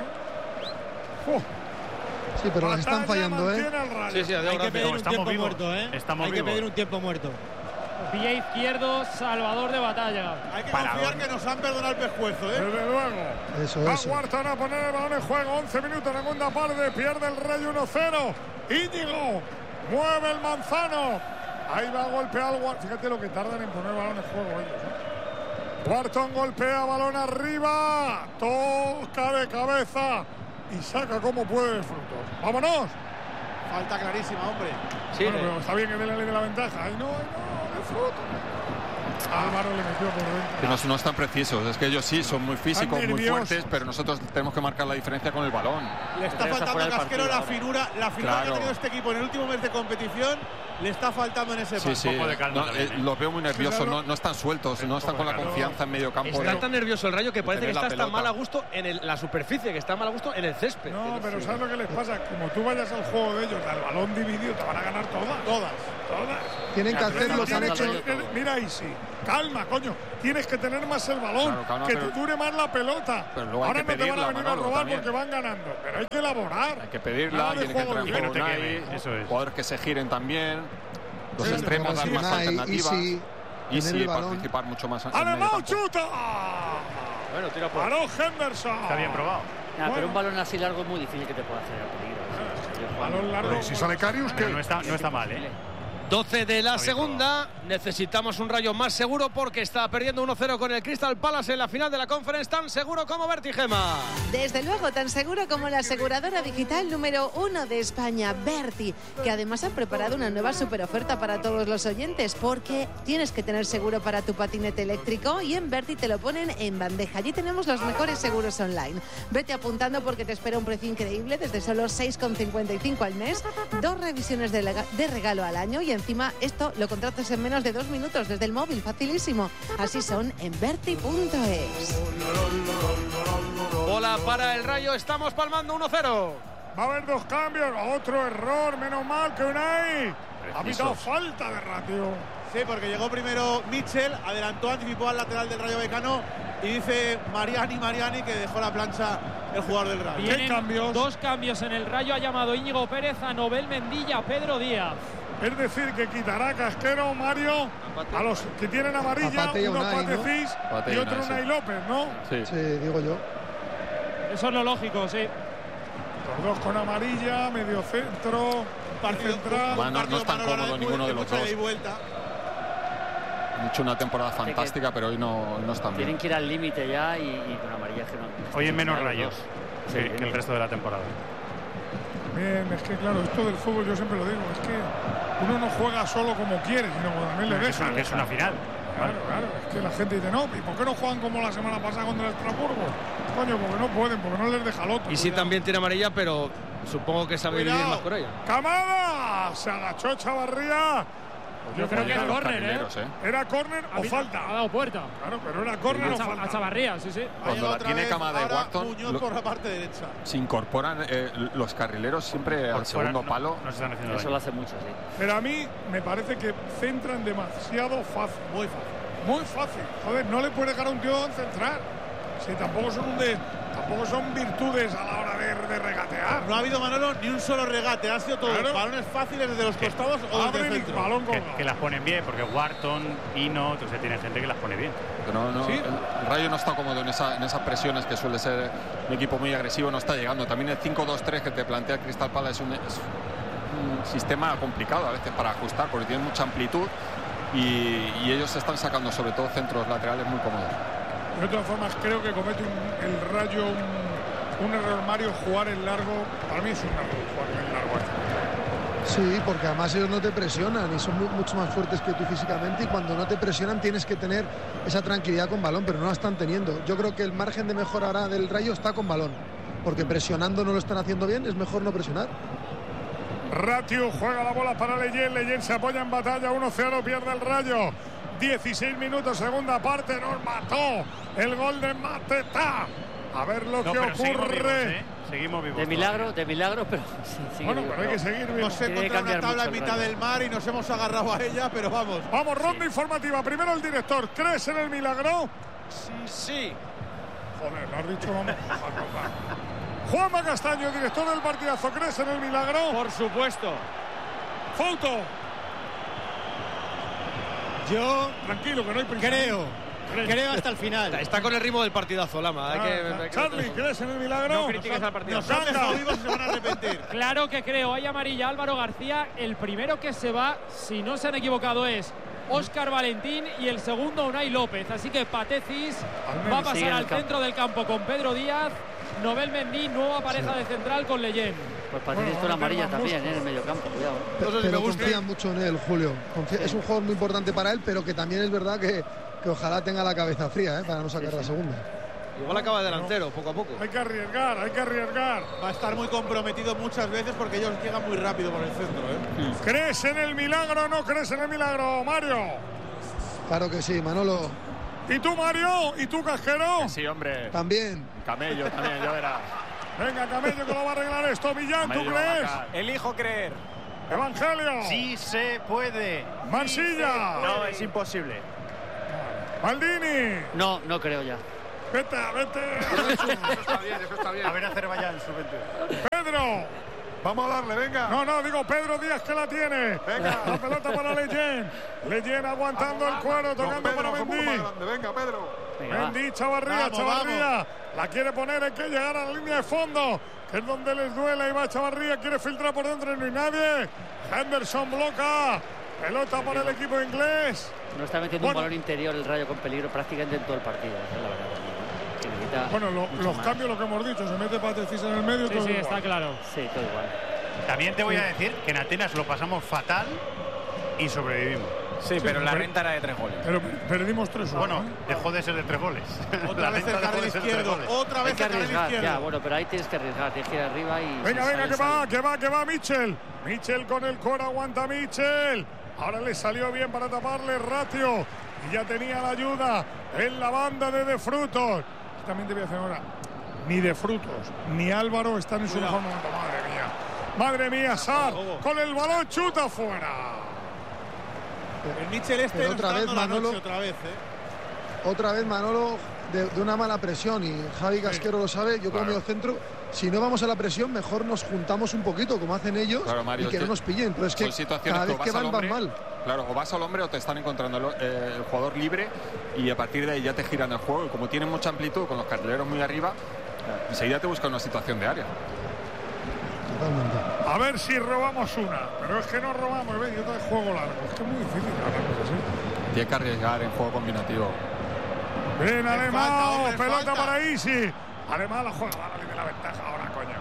Speaker 1: ¿eh? Uf.
Speaker 9: Sí, pero las están
Speaker 1: Batalla
Speaker 9: fallando, ¿eh?
Speaker 1: mantiene al Rayo.
Speaker 6: Sí, sí, adiós,
Speaker 11: Hay que
Speaker 6: gracias.
Speaker 11: pedir un
Speaker 2: Estamos
Speaker 11: tiempo
Speaker 2: vivos.
Speaker 11: muerto, ¿eh?
Speaker 2: Estamos
Speaker 11: Hay que
Speaker 2: vivos.
Speaker 11: pedir un tiempo muerto.
Speaker 3: Pie izquierdo, Salvador de Batalla.
Speaker 5: Hay que
Speaker 2: Para
Speaker 5: confiar
Speaker 2: ahora.
Speaker 5: que nos han perdonado el pescuezo, ¿eh?
Speaker 1: Desde luego.
Speaker 9: Eso,
Speaker 1: Va
Speaker 9: eso.
Speaker 1: Wharton a poner el balón en juego. once minutos, segunda parte. Pierde el Rayo uno cero. Íñigo mueve el Manzano. Ahí va a golpear al Wharton. Fíjate lo que tardan en poner el balón en juego ellos, ¿eh? Wharton golpea balón arriba. Toca de cabeza. Y saca como puede de frutos. ¡Vámonos!
Speaker 5: Falta clarísima, hombre.
Speaker 6: Sí,
Speaker 1: Bueno,
Speaker 6: eh.
Speaker 1: pero está bien que dé la ley de la ventaja. Ahí no, ahí no, de fruto. Álvaro le metió por dentro.
Speaker 8: Que no, no están precisos. Es que ellos sí son muy físicos, muy
Speaker 1: nerviosos.
Speaker 8: fuertes, pero nosotros tenemos que marcar la diferencia con el balón.
Speaker 5: Le está
Speaker 4: Pero está
Speaker 5: faltando
Speaker 4: fuera
Speaker 5: a
Speaker 4: del
Speaker 5: Casquero
Speaker 4: partido
Speaker 5: la
Speaker 4: ahora.
Speaker 5: finura, la finura que
Speaker 8: Claro.
Speaker 5: ha tenido este equipo en el último mes de competición. Le está faltando en ese
Speaker 8: Sí,
Speaker 5: paso.
Speaker 8: sí.
Speaker 2: poco de calma
Speaker 8: No,
Speaker 2: también,
Speaker 8: eh,
Speaker 2: ¿eh?
Speaker 8: los veo muy nerviosos,
Speaker 1: Cuidado.
Speaker 8: no, no están sueltos, no están con la confianza en medio campo.
Speaker 6: Está
Speaker 8: de-
Speaker 6: tan nervioso el Rayo que parece que
Speaker 8: tener la
Speaker 6: está hasta
Speaker 8: pelota.
Speaker 6: mal a gusto en el- la superficie, que está mal a gusto en el césped.
Speaker 1: No, pero ¿sabes lo que les pasa? Como tú vayas al juego de ellos, al balón dividido, te van a ganar todas.
Speaker 5: Todas.
Speaker 9: Tienen que hacer lo que han hecho.
Speaker 1: Mira ahí sí. Calma, coño. Tienes que tener más el balón,
Speaker 8: Claro, calma,
Speaker 1: que
Speaker 8: pero-
Speaker 1: te dure más la pelota.
Speaker 8: Pero luego hay
Speaker 1: Ahora
Speaker 8: que
Speaker 1: no te van a
Speaker 8: pedirla,
Speaker 1: venir
Speaker 8: Manolo,
Speaker 1: a robar
Speaker 8: también.
Speaker 1: porque van ganando, pero hay que elaborar.
Speaker 8: Hay que pedirla,
Speaker 1: Nada de
Speaker 8: tiene que
Speaker 1: juego
Speaker 8: entrar
Speaker 1: libre.
Speaker 8: con
Speaker 2: que no te
Speaker 8: Unai,
Speaker 2: queme, eso es.
Speaker 8: jugadores que se giren también, los
Speaker 1: Sí,
Speaker 8: extremos dar
Speaker 9: Sí,
Speaker 8: más
Speaker 9: Unai,
Speaker 8: alternativas
Speaker 9: Easy,
Speaker 8: y
Speaker 9: tener el
Speaker 8: sí
Speaker 9: balón.
Speaker 8: participar mucho más en
Speaker 1: ¡Ale,
Speaker 8: medio
Speaker 1: Mau,
Speaker 8: campo.
Speaker 1: chuta!
Speaker 7: Bueno, tira por.
Speaker 1: Paró Henderson.
Speaker 2: Está bien probado.
Speaker 4: Nah,
Speaker 1: Bueno.
Speaker 4: pero un balón así largo es muy difícil que te pueda hacer peligro.
Speaker 1: Balón largo.
Speaker 10: Pero si sale Karius,
Speaker 2: Pero
Speaker 10: ¿qué?
Speaker 2: no está, no está mal, ¿eh?
Speaker 6: doce de la
Speaker 2: Está bien
Speaker 6: segunda. Necesitamos un Rayo más seguro porque está perdiendo uno cero con el Crystal Palace en la final de la Conference. Tan seguro como Vertigema.
Speaker 13: Desde luego, tan seguro como la aseguradora digital número uno de España, Berti, que además ha preparado una nueva superoferta para todos los oyentes, porque tienes que tener seguro para tu patinete eléctrico y en Berti te lo ponen en bandeja. Allí tenemos los mejores seguros online. Vete apuntando porque te espera un precio increíble desde solo seis con cincuenta y cinco al mes, dos revisiones de, lega- de regalo al año y encima esto lo contratas en menos de dos minutos desde el móvil, facilísimo. Así son en berti punto es.
Speaker 6: Bola para el Rayo, estamos palmando uno cero.
Speaker 1: Va a haber dos cambios. Otro error. Menos mal que Unai ha pitado falta de ratio.
Speaker 5: Sí, porque llegó primero Mitchell, adelantó, anticipó al lateral del Rayo Vallecano y dice Mariani, Mariani que dejó la plancha el jugador del Rayo.
Speaker 3: Vienen
Speaker 1: cambios?
Speaker 3: dos cambios en el Rayo. Ha llamado Íñigo Pérez a Nobel Mendilla, Pedro Díaz.
Speaker 1: Es decir, que quitará Casquero, Mario, a los que tienen amarilla,
Speaker 9: A Pate y a
Speaker 1: uno
Speaker 9: Unai, ¿no?
Speaker 1: Patecís
Speaker 8: Pate
Speaker 1: y
Speaker 8: y
Speaker 1: otro
Speaker 8: Unai, sí.
Speaker 1: Unai López, ¿no?
Speaker 8: Sí.
Speaker 9: Sí, digo yo.
Speaker 3: Eso es lo lógico, sí.
Speaker 1: Los dos con amarilla, medio centro,
Speaker 5: Partido-
Speaker 1: central.
Speaker 8: Bueno, no
Speaker 5: partido
Speaker 8: están
Speaker 5: Manolo
Speaker 8: cómodos
Speaker 5: Araiz,
Speaker 8: ninguno de
Speaker 5: mucha
Speaker 8: los dos.
Speaker 5: ida y vuelta.
Speaker 8: Han hecho una temporada fantástica, pero hoy no, no están
Speaker 4: Tienen
Speaker 8: bien.
Speaker 4: que ir al límite ya y, y con amarilla que no.
Speaker 2: Hoy en menos
Speaker 4: los
Speaker 2: rayos
Speaker 4: dos.
Speaker 2: que,
Speaker 4: Sí,
Speaker 2: que el resto de la temporada.
Speaker 1: Bien, es que claro, esto del fútbol yo siempre lo digo, es que uno no juega solo como quiere, sino como también le
Speaker 2: Que es
Speaker 1: deja.
Speaker 2: una, que es una final.
Speaker 1: Claro, claro, es que la gente dice, no, ¿y por qué no juegan como la semana pasada contra el Estrasburgo? Coño, porque no pueden, porque no les deja el otro.
Speaker 6: Y sí, también tiene amarilla, pero supongo que sabe vivir
Speaker 1: Cuidado.
Speaker 6: más con ella.
Speaker 1: ¡Camada! Se agachó Chavarría.
Speaker 3: Yo creo que es
Speaker 8: Los
Speaker 3: córner, ¿eh?
Speaker 8: carrileros, ¿eh?
Speaker 1: ¿Era córner o
Speaker 3: Ha-
Speaker 1: falta?
Speaker 3: Ha dado puerta.
Speaker 1: Claro, pero era córner
Speaker 3: A,
Speaker 1: o
Speaker 3: Cha-
Speaker 1: falta.
Speaker 3: a Chavarría, sí, sí.
Speaker 5: Ha
Speaker 8: Cuando
Speaker 5: llegado
Speaker 8: la
Speaker 5: otra
Speaker 8: tiene
Speaker 5: vez,
Speaker 8: Camada y
Speaker 5: ahora
Speaker 8: Watson,
Speaker 5: Muñoz
Speaker 8: lo-
Speaker 5: por la parte derecha.
Speaker 8: Se incorporan eh, los carrileros siempre
Speaker 2: Por
Speaker 8: al
Speaker 2: fuera
Speaker 8: segundo
Speaker 2: no-
Speaker 8: palo.
Speaker 2: No se están haciendo
Speaker 4: Eso
Speaker 2: daño.
Speaker 4: lo hace mucho, sí.
Speaker 1: Pero a mí me parece que centran demasiado fácil. Muy fácil. Muy fácil. Joder, no le puede dejar a un tío centrar. Si tampoco son un de, tampoco son virtudes a la hora de, de regatear.
Speaker 5: No ha habido, Manolo, ni un solo regate. Han sido todos
Speaker 1: Claro.
Speaker 5: balones fáciles desde los costados o desde
Speaker 1: Abren
Speaker 5: el
Speaker 1: y
Speaker 5: centro.
Speaker 1: balón
Speaker 2: Que,
Speaker 1: colgado.
Speaker 2: que las ponen bien, porque Wharton, Hino, entonces tiene gente que las pone bien.
Speaker 8: Pero no,
Speaker 1: Sí.
Speaker 8: el Rayo no está cómodo en, esa, en esas presiones que suele ser un equipo muy agresivo, no está llegando. También el cinco dos tres que te plantea el Crystal Palace es un, es un sistema complicado a veces para ajustar porque tiene mucha amplitud y, y ellos están sacando sobre todo centros laterales muy cómodos.
Speaker 1: De todas formas, creo que comete un- el Rayo un, un error, Mario, jugar en largo. Para mí es un error jugar en largo.
Speaker 9: Sí, porque además ellos no te presionan y son mu- mucho más fuertes que tú físicamente y cuando no te presionan tienes que tener esa tranquilidad con balón, pero no la están teniendo. Yo creo que el margen de mejora ahora del Rayo está con balón, porque presionando no lo están haciendo bien, es mejor no presionar.
Speaker 1: Ratio juega la bola para Leyen. Leyen se apoya en batalla. uno cero, pierde el Rayo. dieciséis minutos, segunda parte. Nos mató el gol de Mateta. A ver lo
Speaker 2: No,
Speaker 1: que
Speaker 2: pero seguimos
Speaker 1: ocurre.
Speaker 2: vivos, ¿eh? Seguimos vivos.
Speaker 4: De milagro, de milagro, pero sí, sigue
Speaker 1: Bueno,
Speaker 4: vivo.
Speaker 1: pero hay que seguir vivo.
Speaker 5: Hemos
Speaker 4: Tiene que
Speaker 5: encontrado una
Speaker 4: cambiar
Speaker 5: tabla en
Speaker 4: mucho el
Speaker 5: mitad
Speaker 4: Rayo.
Speaker 5: del mar y nos hemos agarrado a ella, pero vamos.
Speaker 1: Vamos, ronda informativa. Primero el director. ¿Crees en el milagro?
Speaker 6: Sí.
Speaker 1: Joder, lo has dicho, vamos. Juanma Castaño, director del partidazo. ¿Crees en el milagro?
Speaker 11: Por supuesto.
Speaker 1: Foto.
Speaker 11: Yo
Speaker 1: Tranquilo, que no hay prisa.
Speaker 11: creo. Creo hasta el final.
Speaker 6: Está con el ritmo del partidazo, Lama. Hay
Speaker 1: Ah,
Speaker 6: que, hay que-
Speaker 1: Charlie, ¿crees en el milagro?
Speaker 6: No critiques al partido.
Speaker 5: Nos han dejado vivos y se van a arrepentir.
Speaker 3: Claro que creo. Hay amarilla Álvaro García. El primero que se va, si no se han equivocado, es Óscar Valentín y el segundo Unai López. Así que Patecis va a
Speaker 4: Sigue
Speaker 3: pasar
Speaker 4: en
Speaker 3: al
Speaker 4: el campo.
Speaker 3: centro del campo con Pedro Díaz. Nobel Mendí, nueva pareja de central con Leyen.
Speaker 4: Pues Patricio
Speaker 1: Bueno,
Speaker 4: con
Speaker 1: ahora
Speaker 4: amarilla
Speaker 1: tenemos
Speaker 4: también,
Speaker 1: músculo.
Speaker 4: ¿eh? En el medio campo, cuidado. ¿eh?
Speaker 9: Pe-
Speaker 6: No sé si
Speaker 9: pero
Speaker 6: me gusta.
Speaker 9: confían mucho en él, Julio. Confía- Es un jugador muy importante para él, pero que también es verdad que, que ojalá tenga la cabeza fría, ¿eh? Para no sacar la segunda.
Speaker 6: Igual acaba delantero, poco a poco.
Speaker 1: Hay que arriesgar, hay que arriesgar.
Speaker 5: Va a estar muy comprometido muchas veces porque ellos llegan muy rápido por el centro. ¿eh?
Speaker 1: ¿Crees en el milagro o no crees en el milagro, Mario?
Speaker 9: Claro que sí, Manolo.
Speaker 1: ¿Y tú, Mario? ¿Y tú, Casquero?
Speaker 8: Sí, hombre.
Speaker 9: También.
Speaker 8: Camello también, ya verás.
Speaker 1: Venga, Camello, que lo va a arreglar esto. Millán, ¿tú
Speaker 8: Camello va a
Speaker 1: crees?
Speaker 8: marcar.
Speaker 12: Elijo creer.
Speaker 1: Evangelio.
Speaker 2: Sí se puede.
Speaker 1: Mansilla.
Speaker 6: No, es imposible.
Speaker 1: Maldini.
Speaker 4: No, no creo ya.
Speaker 1: Vete, vete.
Speaker 10: Eso está bien, eso está bien.
Speaker 2: A ver Azerbaiyán, su veintiuno.
Speaker 1: Pedro.
Speaker 10: Vamos a darle, venga.
Speaker 1: No, no, digo Pedro Díaz que la tiene.
Speaker 10: Venga.
Speaker 1: La pelota para Leyen. Leyen aguantando el cuero, tocando
Speaker 10: Pedro,
Speaker 1: para
Speaker 10: un poco más
Speaker 1: Mendy.
Speaker 10: grande. Venga, Pedro.
Speaker 1: Mendy, Chavarría,
Speaker 5: Vamos,
Speaker 1: Chavarría. La quiere poner, hay que llegar a la línea de fondo, que es donde les duele. Y va Chavarría, quiere filtrar por dentro y no hay nadie. Henderson bloca. Pelota para el equipo inglés.
Speaker 4: No está metiendo
Speaker 1: Bueno.
Speaker 4: un balón interior el Rayo con peligro prácticamente en todo el partido. Esa es la verdad. Que necesita
Speaker 1: Bueno, lo-
Speaker 4: mucho
Speaker 1: los
Speaker 4: más.
Speaker 1: cambios, lo que hemos dicho, se mete Patecis en el medio.
Speaker 3: Sí,
Speaker 1: todo
Speaker 3: sí,
Speaker 1: igual.
Speaker 3: está claro.
Speaker 4: Sí, todo igual.
Speaker 2: También te voy a decir que en Atenas lo pasamos fatal y sobrevivimos.
Speaker 12: Sí, pero la
Speaker 1: pero-
Speaker 12: renta era de tres goles.
Speaker 1: Pero perdimos tres uno.
Speaker 2: Bueno,
Speaker 1: ¿eh?
Speaker 2: dejó de ser de tres goles.
Speaker 5: Otra
Speaker 2: La
Speaker 5: vez
Speaker 2: renta
Speaker 5: el
Speaker 2: dejó
Speaker 5: carril
Speaker 2: de ser de tres
Speaker 5: izquierdo.
Speaker 2: goles.
Speaker 5: Otra
Speaker 4: Hay
Speaker 5: vez
Speaker 4: que
Speaker 5: el carril
Speaker 4: arriesgar,
Speaker 5: izquierdo.
Speaker 4: ya, bueno, pero ahí tienes que arriesgar, tienes que ir arriba y...
Speaker 1: Venga,
Speaker 4: si
Speaker 1: venga,
Speaker 4: sale,
Speaker 1: que va,
Speaker 4: sale.
Speaker 1: que va, que va Mitchell. Mitchell con el core, aguanta Mitchell. Ahora le salió bien para taparle Ratio. Y ya tenía la ayuda en la banda de De Frutos. También te voy a decir ahora, ni De Frutos ni Álvaro están en su mejor momento. Madre mía. Madre mía, Sar con el balón chuta fuera.
Speaker 5: El Mitchell este
Speaker 9: Pero
Speaker 5: nos
Speaker 9: otra
Speaker 5: está
Speaker 9: vez,
Speaker 5: dando la
Speaker 9: Manolo.
Speaker 5: noche otra vez, ¿eh?
Speaker 9: Otra vez Manolo de, de una mala presión y Javi Casquero lo sabe, yo como medio centro, si no vamos a la presión mejor nos juntamos un poquito como hacen ellos
Speaker 8: Claro, Mario,
Speaker 9: y que
Speaker 8: es
Speaker 9: no
Speaker 8: que
Speaker 9: nos pillen, pero es que
Speaker 8: son situaciones
Speaker 9: cada vez
Speaker 8: o
Speaker 9: que
Speaker 8: vas
Speaker 9: van
Speaker 8: al
Speaker 9: van
Speaker 8: hombre,
Speaker 9: mal.
Speaker 8: Claro, o vas al hombre o te están encontrando el, eh, el jugador libre y a partir de ahí ya te giran el juego y como tienen mucha amplitud con los carrileros muy arriba, enseguida te buscan una situación de área.
Speaker 9: Totalmente.
Speaker 1: A ver si robamos una. Pero es que no robamos, ¿ves? Y otra de juego largo. Es que es muy difícil ganarnos así.
Speaker 8: Tiene que arriesgar en juego combinativo.
Speaker 1: Bien,
Speaker 5: falta,
Speaker 1: Alemán,
Speaker 5: hombre,
Speaker 1: pelota
Speaker 5: falta.
Speaker 1: para Isi. Alemán la juega, va a de la ventaja ahora, coño.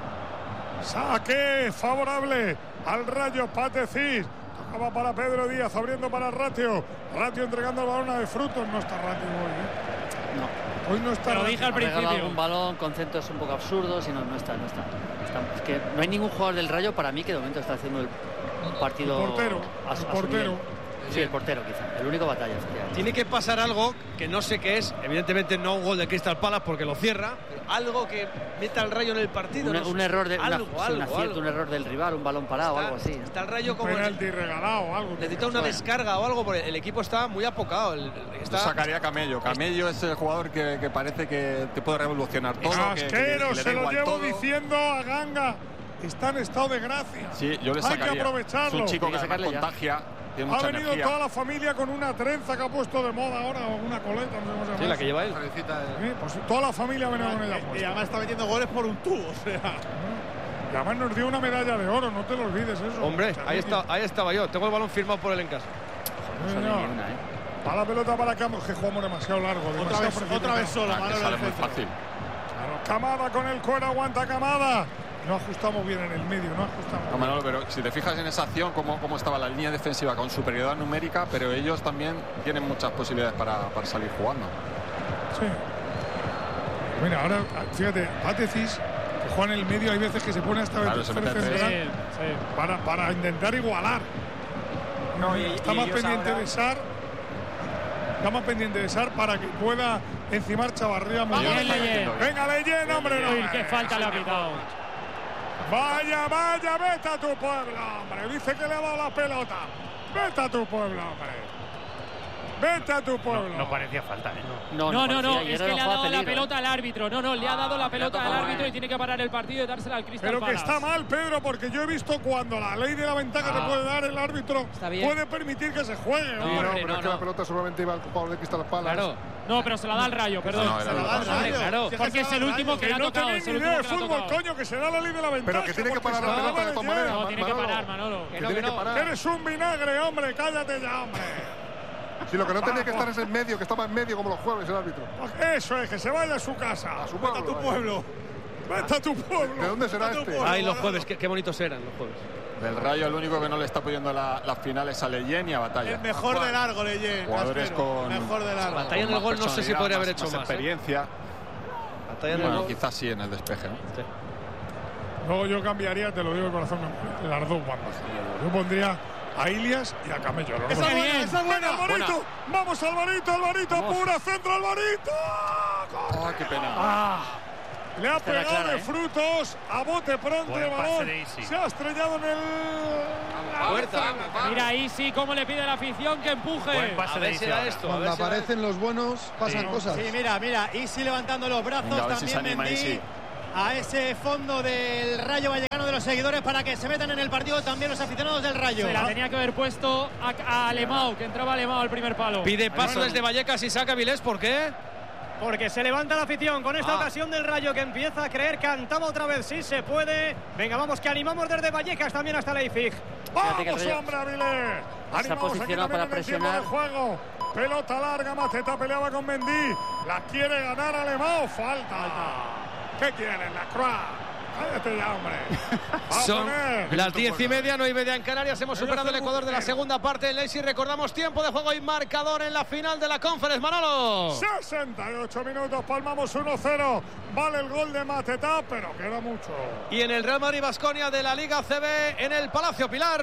Speaker 1: Saque favorable al Rayo Patecis. Tocaba para Pedro Díaz, abriendo para Ratio. Ratio entregando el balón a De Frutos. No está Ratio hoy, ¿eh?
Speaker 4: No.
Speaker 1: Hoy no está
Speaker 3: Te lo
Speaker 1: Ratio.
Speaker 3: dije al
Speaker 4: Ha regalado
Speaker 3: principio.
Speaker 4: algún balón con centros un poco absurdos y no, no está, no está. Está- Es que no hay ningún jugador del Rayo para mí que de momento está haciendo el un partido
Speaker 1: El portero,
Speaker 4: a,
Speaker 1: el
Speaker 4: su- a su
Speaker 1: portero.
Speaker 4: nivel. Sí, el portero quizá. El único batalla, efectivamente.
Speaker 6: Tiene que pasar algo que no sé qué es, evidentemente no un gol de Crystal Palace porque lo cierra, pero algo que meta al Rayo en el partido.
Speaker 4: Un,
Speaker 6: no sé.
Speaker 4: un error de una-
Speaker 6: algo,
Speaker 4: sí, un
Speaker 6: algo,
Speaker 4: acierto,
Speaker 6: algo.
Speaker 4: un error del rival, un balón parado o
Speaker 6: Está-
Speaker 4: algo así.
Speaker 6: Está el Rayo
Speaker 1: Un
Speaker 6: como el-
Speaker 1: penalti regalado, algo.
Speaker 6: necesita una descarga o algo porque el equipo está muy apocado. el- el-
Speaker 8: Yo
Speaker 6: está,
Speaker 8: sacaría a Camello. Camello es el jugador que, que parece que te puede revolucionar todo. que- que le-
Speaker 1: Casquero,
Speaker 8: le da
Speaker 1: se lo
Speaker 8: igual
Speaker 1: llevo
Speaker 8: todo.
Speaker 1: diciendo a Ganga. Está en estado de gracia.
Speaker 8: Sí, yo le
Speaker 1: Hay
Speaker 8: sacaría.
Speaker 1: que aprovecharlo.
Speaker 8: Es un chico
Speaker 4: Hay
Speaker 8: que
Speaker 4: que
Speaker 8: además
Speaker 4: sacarle ya.
Speaker 8: contagia, tiene
Speaker 1: Ha
Speaker 8: mucha
Speaker 1: venido
Speaker 8: energía.
Speaker 1: toda la familia con una trenza que ha puesto de moda ahora, o una coleta, no sé cómo se llama.
Speaker 6: sí, la
Speaker 1: eso.
Speaker 6: que lleva él.
Speaker 1: Sí, pues toda la familia ha venido con ella
Speaker 5: Y
Speaker 1: puesta.
Speaker 5: además está metiendo goles por un tubo, o sea.
Speaker 1: Y además nos dio una medalla de oro, no te lo olvides eso.
Speaker 6: Hombre,
Speaker 1: Charlie.
Speaker 6: ahí, está, ahí estaba yo. Tengo el balón firmado por él en casa.
Speaker 4: No sale
Speaker 1: Señor.
Speaker 4: ni una, ¿eh?
Speaker 1: Va la pelota para Campos, que jugamos demasiado largo.
Speaker 5: Otra
Speaker 1: demasiado
Speaker 5: vez,
Speaker 1: precipitado.
Speaker 5: otra vez solo,
Speaker 8: Ah, que
Speaker 5: Manolo,
Speaker 8: sale
Speaker 5: en
Speaker 8: muy
Speaker 5: el centro.
Speaker 8: fácil.
Speaker 1: Claro, Camada con el cuero, aguanta Camada. No ajustamos bien en el medio, no ajustamos.
Speaker 8: No, Manolo, pero si te fijas en esa acción, cómo, cómo estaba la línea defensiva con superioridad numérica, pero ellos también tienen muchas posibilidades para, para salir jugando.
Speaker 1: Sí. Mira, ahora, fíjate, Patecis, que juega en el medio, hay veces que se pone hasta
Speaker 8: Claro,
Speaker 1: el
Speaker 8: se
Speaker 1: tercer
Speaker 8: mete
Speaker 1: central
Speaker 3: Sí, sí.
Speaker 1: para, para intentar igualar.
Speaker 12: No, y-
Speaker 1: está
Speaker 12: y
Speaker 1: más
Speaker 12: ellos
Speaker 1: pendiente
Speaker 12: ahora-
Speaker 1: de Sar. Está más pendiente de Sar para que pueda encimar Chavarría muy
Speaker 3: Bien,
Speaker 1: bien.
Speaker 3: Leyen.
Speaker 1: Venga, Leyen, hombre, no.
Speaker 3: Uy, qué falta le ha pitado.
Speaker 1: Vaya, vaya, vete a tu pueblo, hombre. Dice que le ha dado la pelota. Vete a tu pueblo, hombre. Vete a tu pueblo.
Speaker 2: No parecía falta, ¿eh?
Speaker 3: No, no, no,
Speaker 4: parecía, y
Speaker 3: es
Speaker 4: era
Speaker 3: que
Speaker 4: un
Speaker 3: le ha
Speaker 4: juego
Speaker 3: dado
Speaker 4: a
Speaker 3: la
Speaker 4: peligro, ¿eh?
Speaker 3: pelota al árbitro. No, no, le ha dado la pelota al
Speaker 4: tocado,
Speaker 3: árbitro
Speaker 4: eh.
Speaker 3: y tiene que parar el partido y dársela al Crystal
Speaker 1: Pero que
Speaker 3: Palace.
Speaker 1: está mal, Pedro, porque yo he visto cuando la ley de la ventaja
Speaker 3: Ah.
Speaker 1: te puede dar el árbitro,
Speaker 3: Está bien.
Speaker 1: puede permitir que se juegue.
Speaker 3: No,
Speaker 10: Sí,
Speaker 1: hombre.
Speaker 10: no,
Speaker 3: hombre,
Speaker 10: pero
Speaker 3: no,
Speaker 10: es que
Speaker 3: no.
Speaker 10: la pelota seguramente iba al jugador de Crystal Palace.
Speaker 3: Claro. No, pero se la da al Rayo, perdón.
Speaker 8: No, era
Speaker 3: Se la
Speaker 8: el
Speaker 3: da al
Speaker 8: Rayo.
Speaker 3: Rayo, claro.
Speaker 5: Si es que
Speaker 3: Porque
Speaker 5: se
Speaker 3: es
Speaker 5: la
Speaker 3: el
Speaker 5: da al
Speaker 3: último
Speaker 5: Rayo.
Speaker 3: que
Speaker 1: Que
Speaker 3: le ha
Speaker 1: no
Speaker 3: tocado.
Speaker 1: tenéis
Speaker 3: Es
Speaker 1: ni
Speaker 3: el
Speaker 1: idea
Speaker 3: último
Speaker 1: de
Speaker 3: que le ha
Speaker 1: fútbol,
Speaker 3: tocado.
Speaker 1: coño, que se da la ley de la ventaja.
Speaker 10: Pero que tiene que
Speaker 1: porque
Speaker 10: parar
Speaker 1: se
Speaker 10: la
Speaker 1: da
Speaker 10: pelota de
Speaker 1: de
Speaker 10: todas
Speaker 1: lleno.
Speaker 10: maneras.
Speaker 3: No, tiene que
Speaker 10: Manolo.
Speaker 3: parar, Manolo. Que
Speaker 10: Que
Speaker 3: no, que
Speaker 10: tiene que
Speaker 3: no.
Speaker 10: parar.
Speaker 1: Eres un vinagre, hombre, cállate ya, hombre.
Speaker 10: Si lo que no tenía que estar es en medio, que estaba en medio como los jueves el árbitro.
Speaker 1: Eso es, que se vaya a su casa.
Speaker 10: A su
Speaker 5: Vete a
Speaker 10: pueblo.
Speaker 5: tu pueblo.
Speaker 1: Vete a tu pueblo.
Speaker 10: ¿De dónde será
Speaker 5: Vete a tu
Speaker 10: este?
Speaker 5: pueblo.
Speaker 6: Ay, los jueves, qué, qué bonitos eran los jueves.
Speaker 8: Del Rayo, el único que no le está apoyando la- las finales a Leyen y a Batalla.
Speaker 5: El mejor de largo, Leyen.
Speaker 8: Jugadores
Speaker 5: Casquero.
Speaker 8: con.
Speaker 5: Mejor de largo.
Speaker 6: Batalla en
Speaker 8: con
Speaker 6: el
Speaker 8: más
Speaker 6: gol no sé si
Speaker 8: personalidad,
Speaker 6: podría haber
Speaker 8: más-
Speaker 6: hecho
Speaker 8: más
Speaker 6: más, ¿eh?
Speaker 8: experiencia.
Speaker 6: Batalla en el
Speaker 8: Bueno,
Speaker 6: gol.
Speaker 8: quizás sí en el despeje, ¿no?
Speaker 1: Luego yo cambiaría, te lo digo de corazón, las dos bandas. Yo pondría a Ilias y a Camello. los
Speaker 5: Esa
Speaker 1: dos.
Speaker 5: es buena, esa es buena.
Speaker 1: Venga, Alvarito. Vamos, Alvarito, Alvarito, pura centro, Alvarito.
Speaker 8: Ah, qué pena.
Speaker 1: Le ha
Speaker 4: Esta era
Speaker 1: pegado
Speaker 4: clara,
Speaker 1: de
Speaker 4: ¿eh?
Speaker 1: frutos a bote pronto
Speaker 2: Buen
Speaker 1: el
Speaker 2: pase
Speaker 1: balón.
Speaker 2: de Isi.
Speaker 1: Se ha estrellado en el...
Speaker 6: La puerta.
Speaker 3: Mira Isi cómo le pide la afición que empuje.
Speaker 2: Buen pase
Speaker 6: A
Speaker 2: de
Speaker 6: ver
Speaker 2: Isi
Speaker 6: si era
Speaker 2: ahora.
Speaker 6: esto. a
Speaker 9: Cuando
Speaker 6: ver si era
Speaker 9: aparecen los buenos, pasan
Speaker 2: Sí.
Speaker 9: cosas.
Speaker 5: Sí, mira, mira, Isi levantando los brazos,
Speaker 8: Venga, a ver si se
Speaker 5: también
Speaker 8: anima
Speaker 5: Mendy
Speaker 8: Isi.
Speaker 5: a ese fondo del Rayo Vallecano de los seguidores para que se metan en el partido también los aficionados del Rayo.
Speaker 3: Se la tenía que haber puesto a, a Alemão, que entraba Alemão al primer palo.
Speaker 6: Pide paso
Speaker 3: Bueno,
Speaker 6: desde Vallecas y saca Vilés. ¿Por qué?
Speaker 11: Porque se levanta la afición con esta
Speaker 6: Ah.
Speaker 11: ocasión del Rayo que empieza a creer. Cantaba otra vez, sí se puede. Venga, vamos, que animamos desde Vallecas también hasta Leipzig.
Speaker 4: Fíjate que el
Speaker 1: ¡Vamos,
Speaker 4: Rayo
Speaker 1: hombre, Avilés!
Speaker 4: se ha
Speaker 1: Animamos aquí
Speaker 4: posicionado
Speaker 1: también
Speaker 4: para
Speaker 1: en el tiempo
Speaker 4: presionar.
Speaker 1: de juego. Pelota larga, Mateta peleaba con Mendy. La quiere ganar Alemão. Falta. ¿Qué quieren? La Croix. Cállate ya, hombre. Va a
Speaker 6: Son
Speaker 1: poner.
Speaker 6: las diez y media, no hay media en Canarias. Hemos superado el Ecuador de la segunda parte en Leipzig. Recordamos tiempo de juego y marcador en la final de la Conference. Manolo.
Speaker 1: sesenta y ocho minutos, palmamos uno cero. Vale el gol de Mateta, pero queda mucho.
Speaker 6: Y en el Real Madrid-Baskonia de la Liga C B en el Palacio Pilar.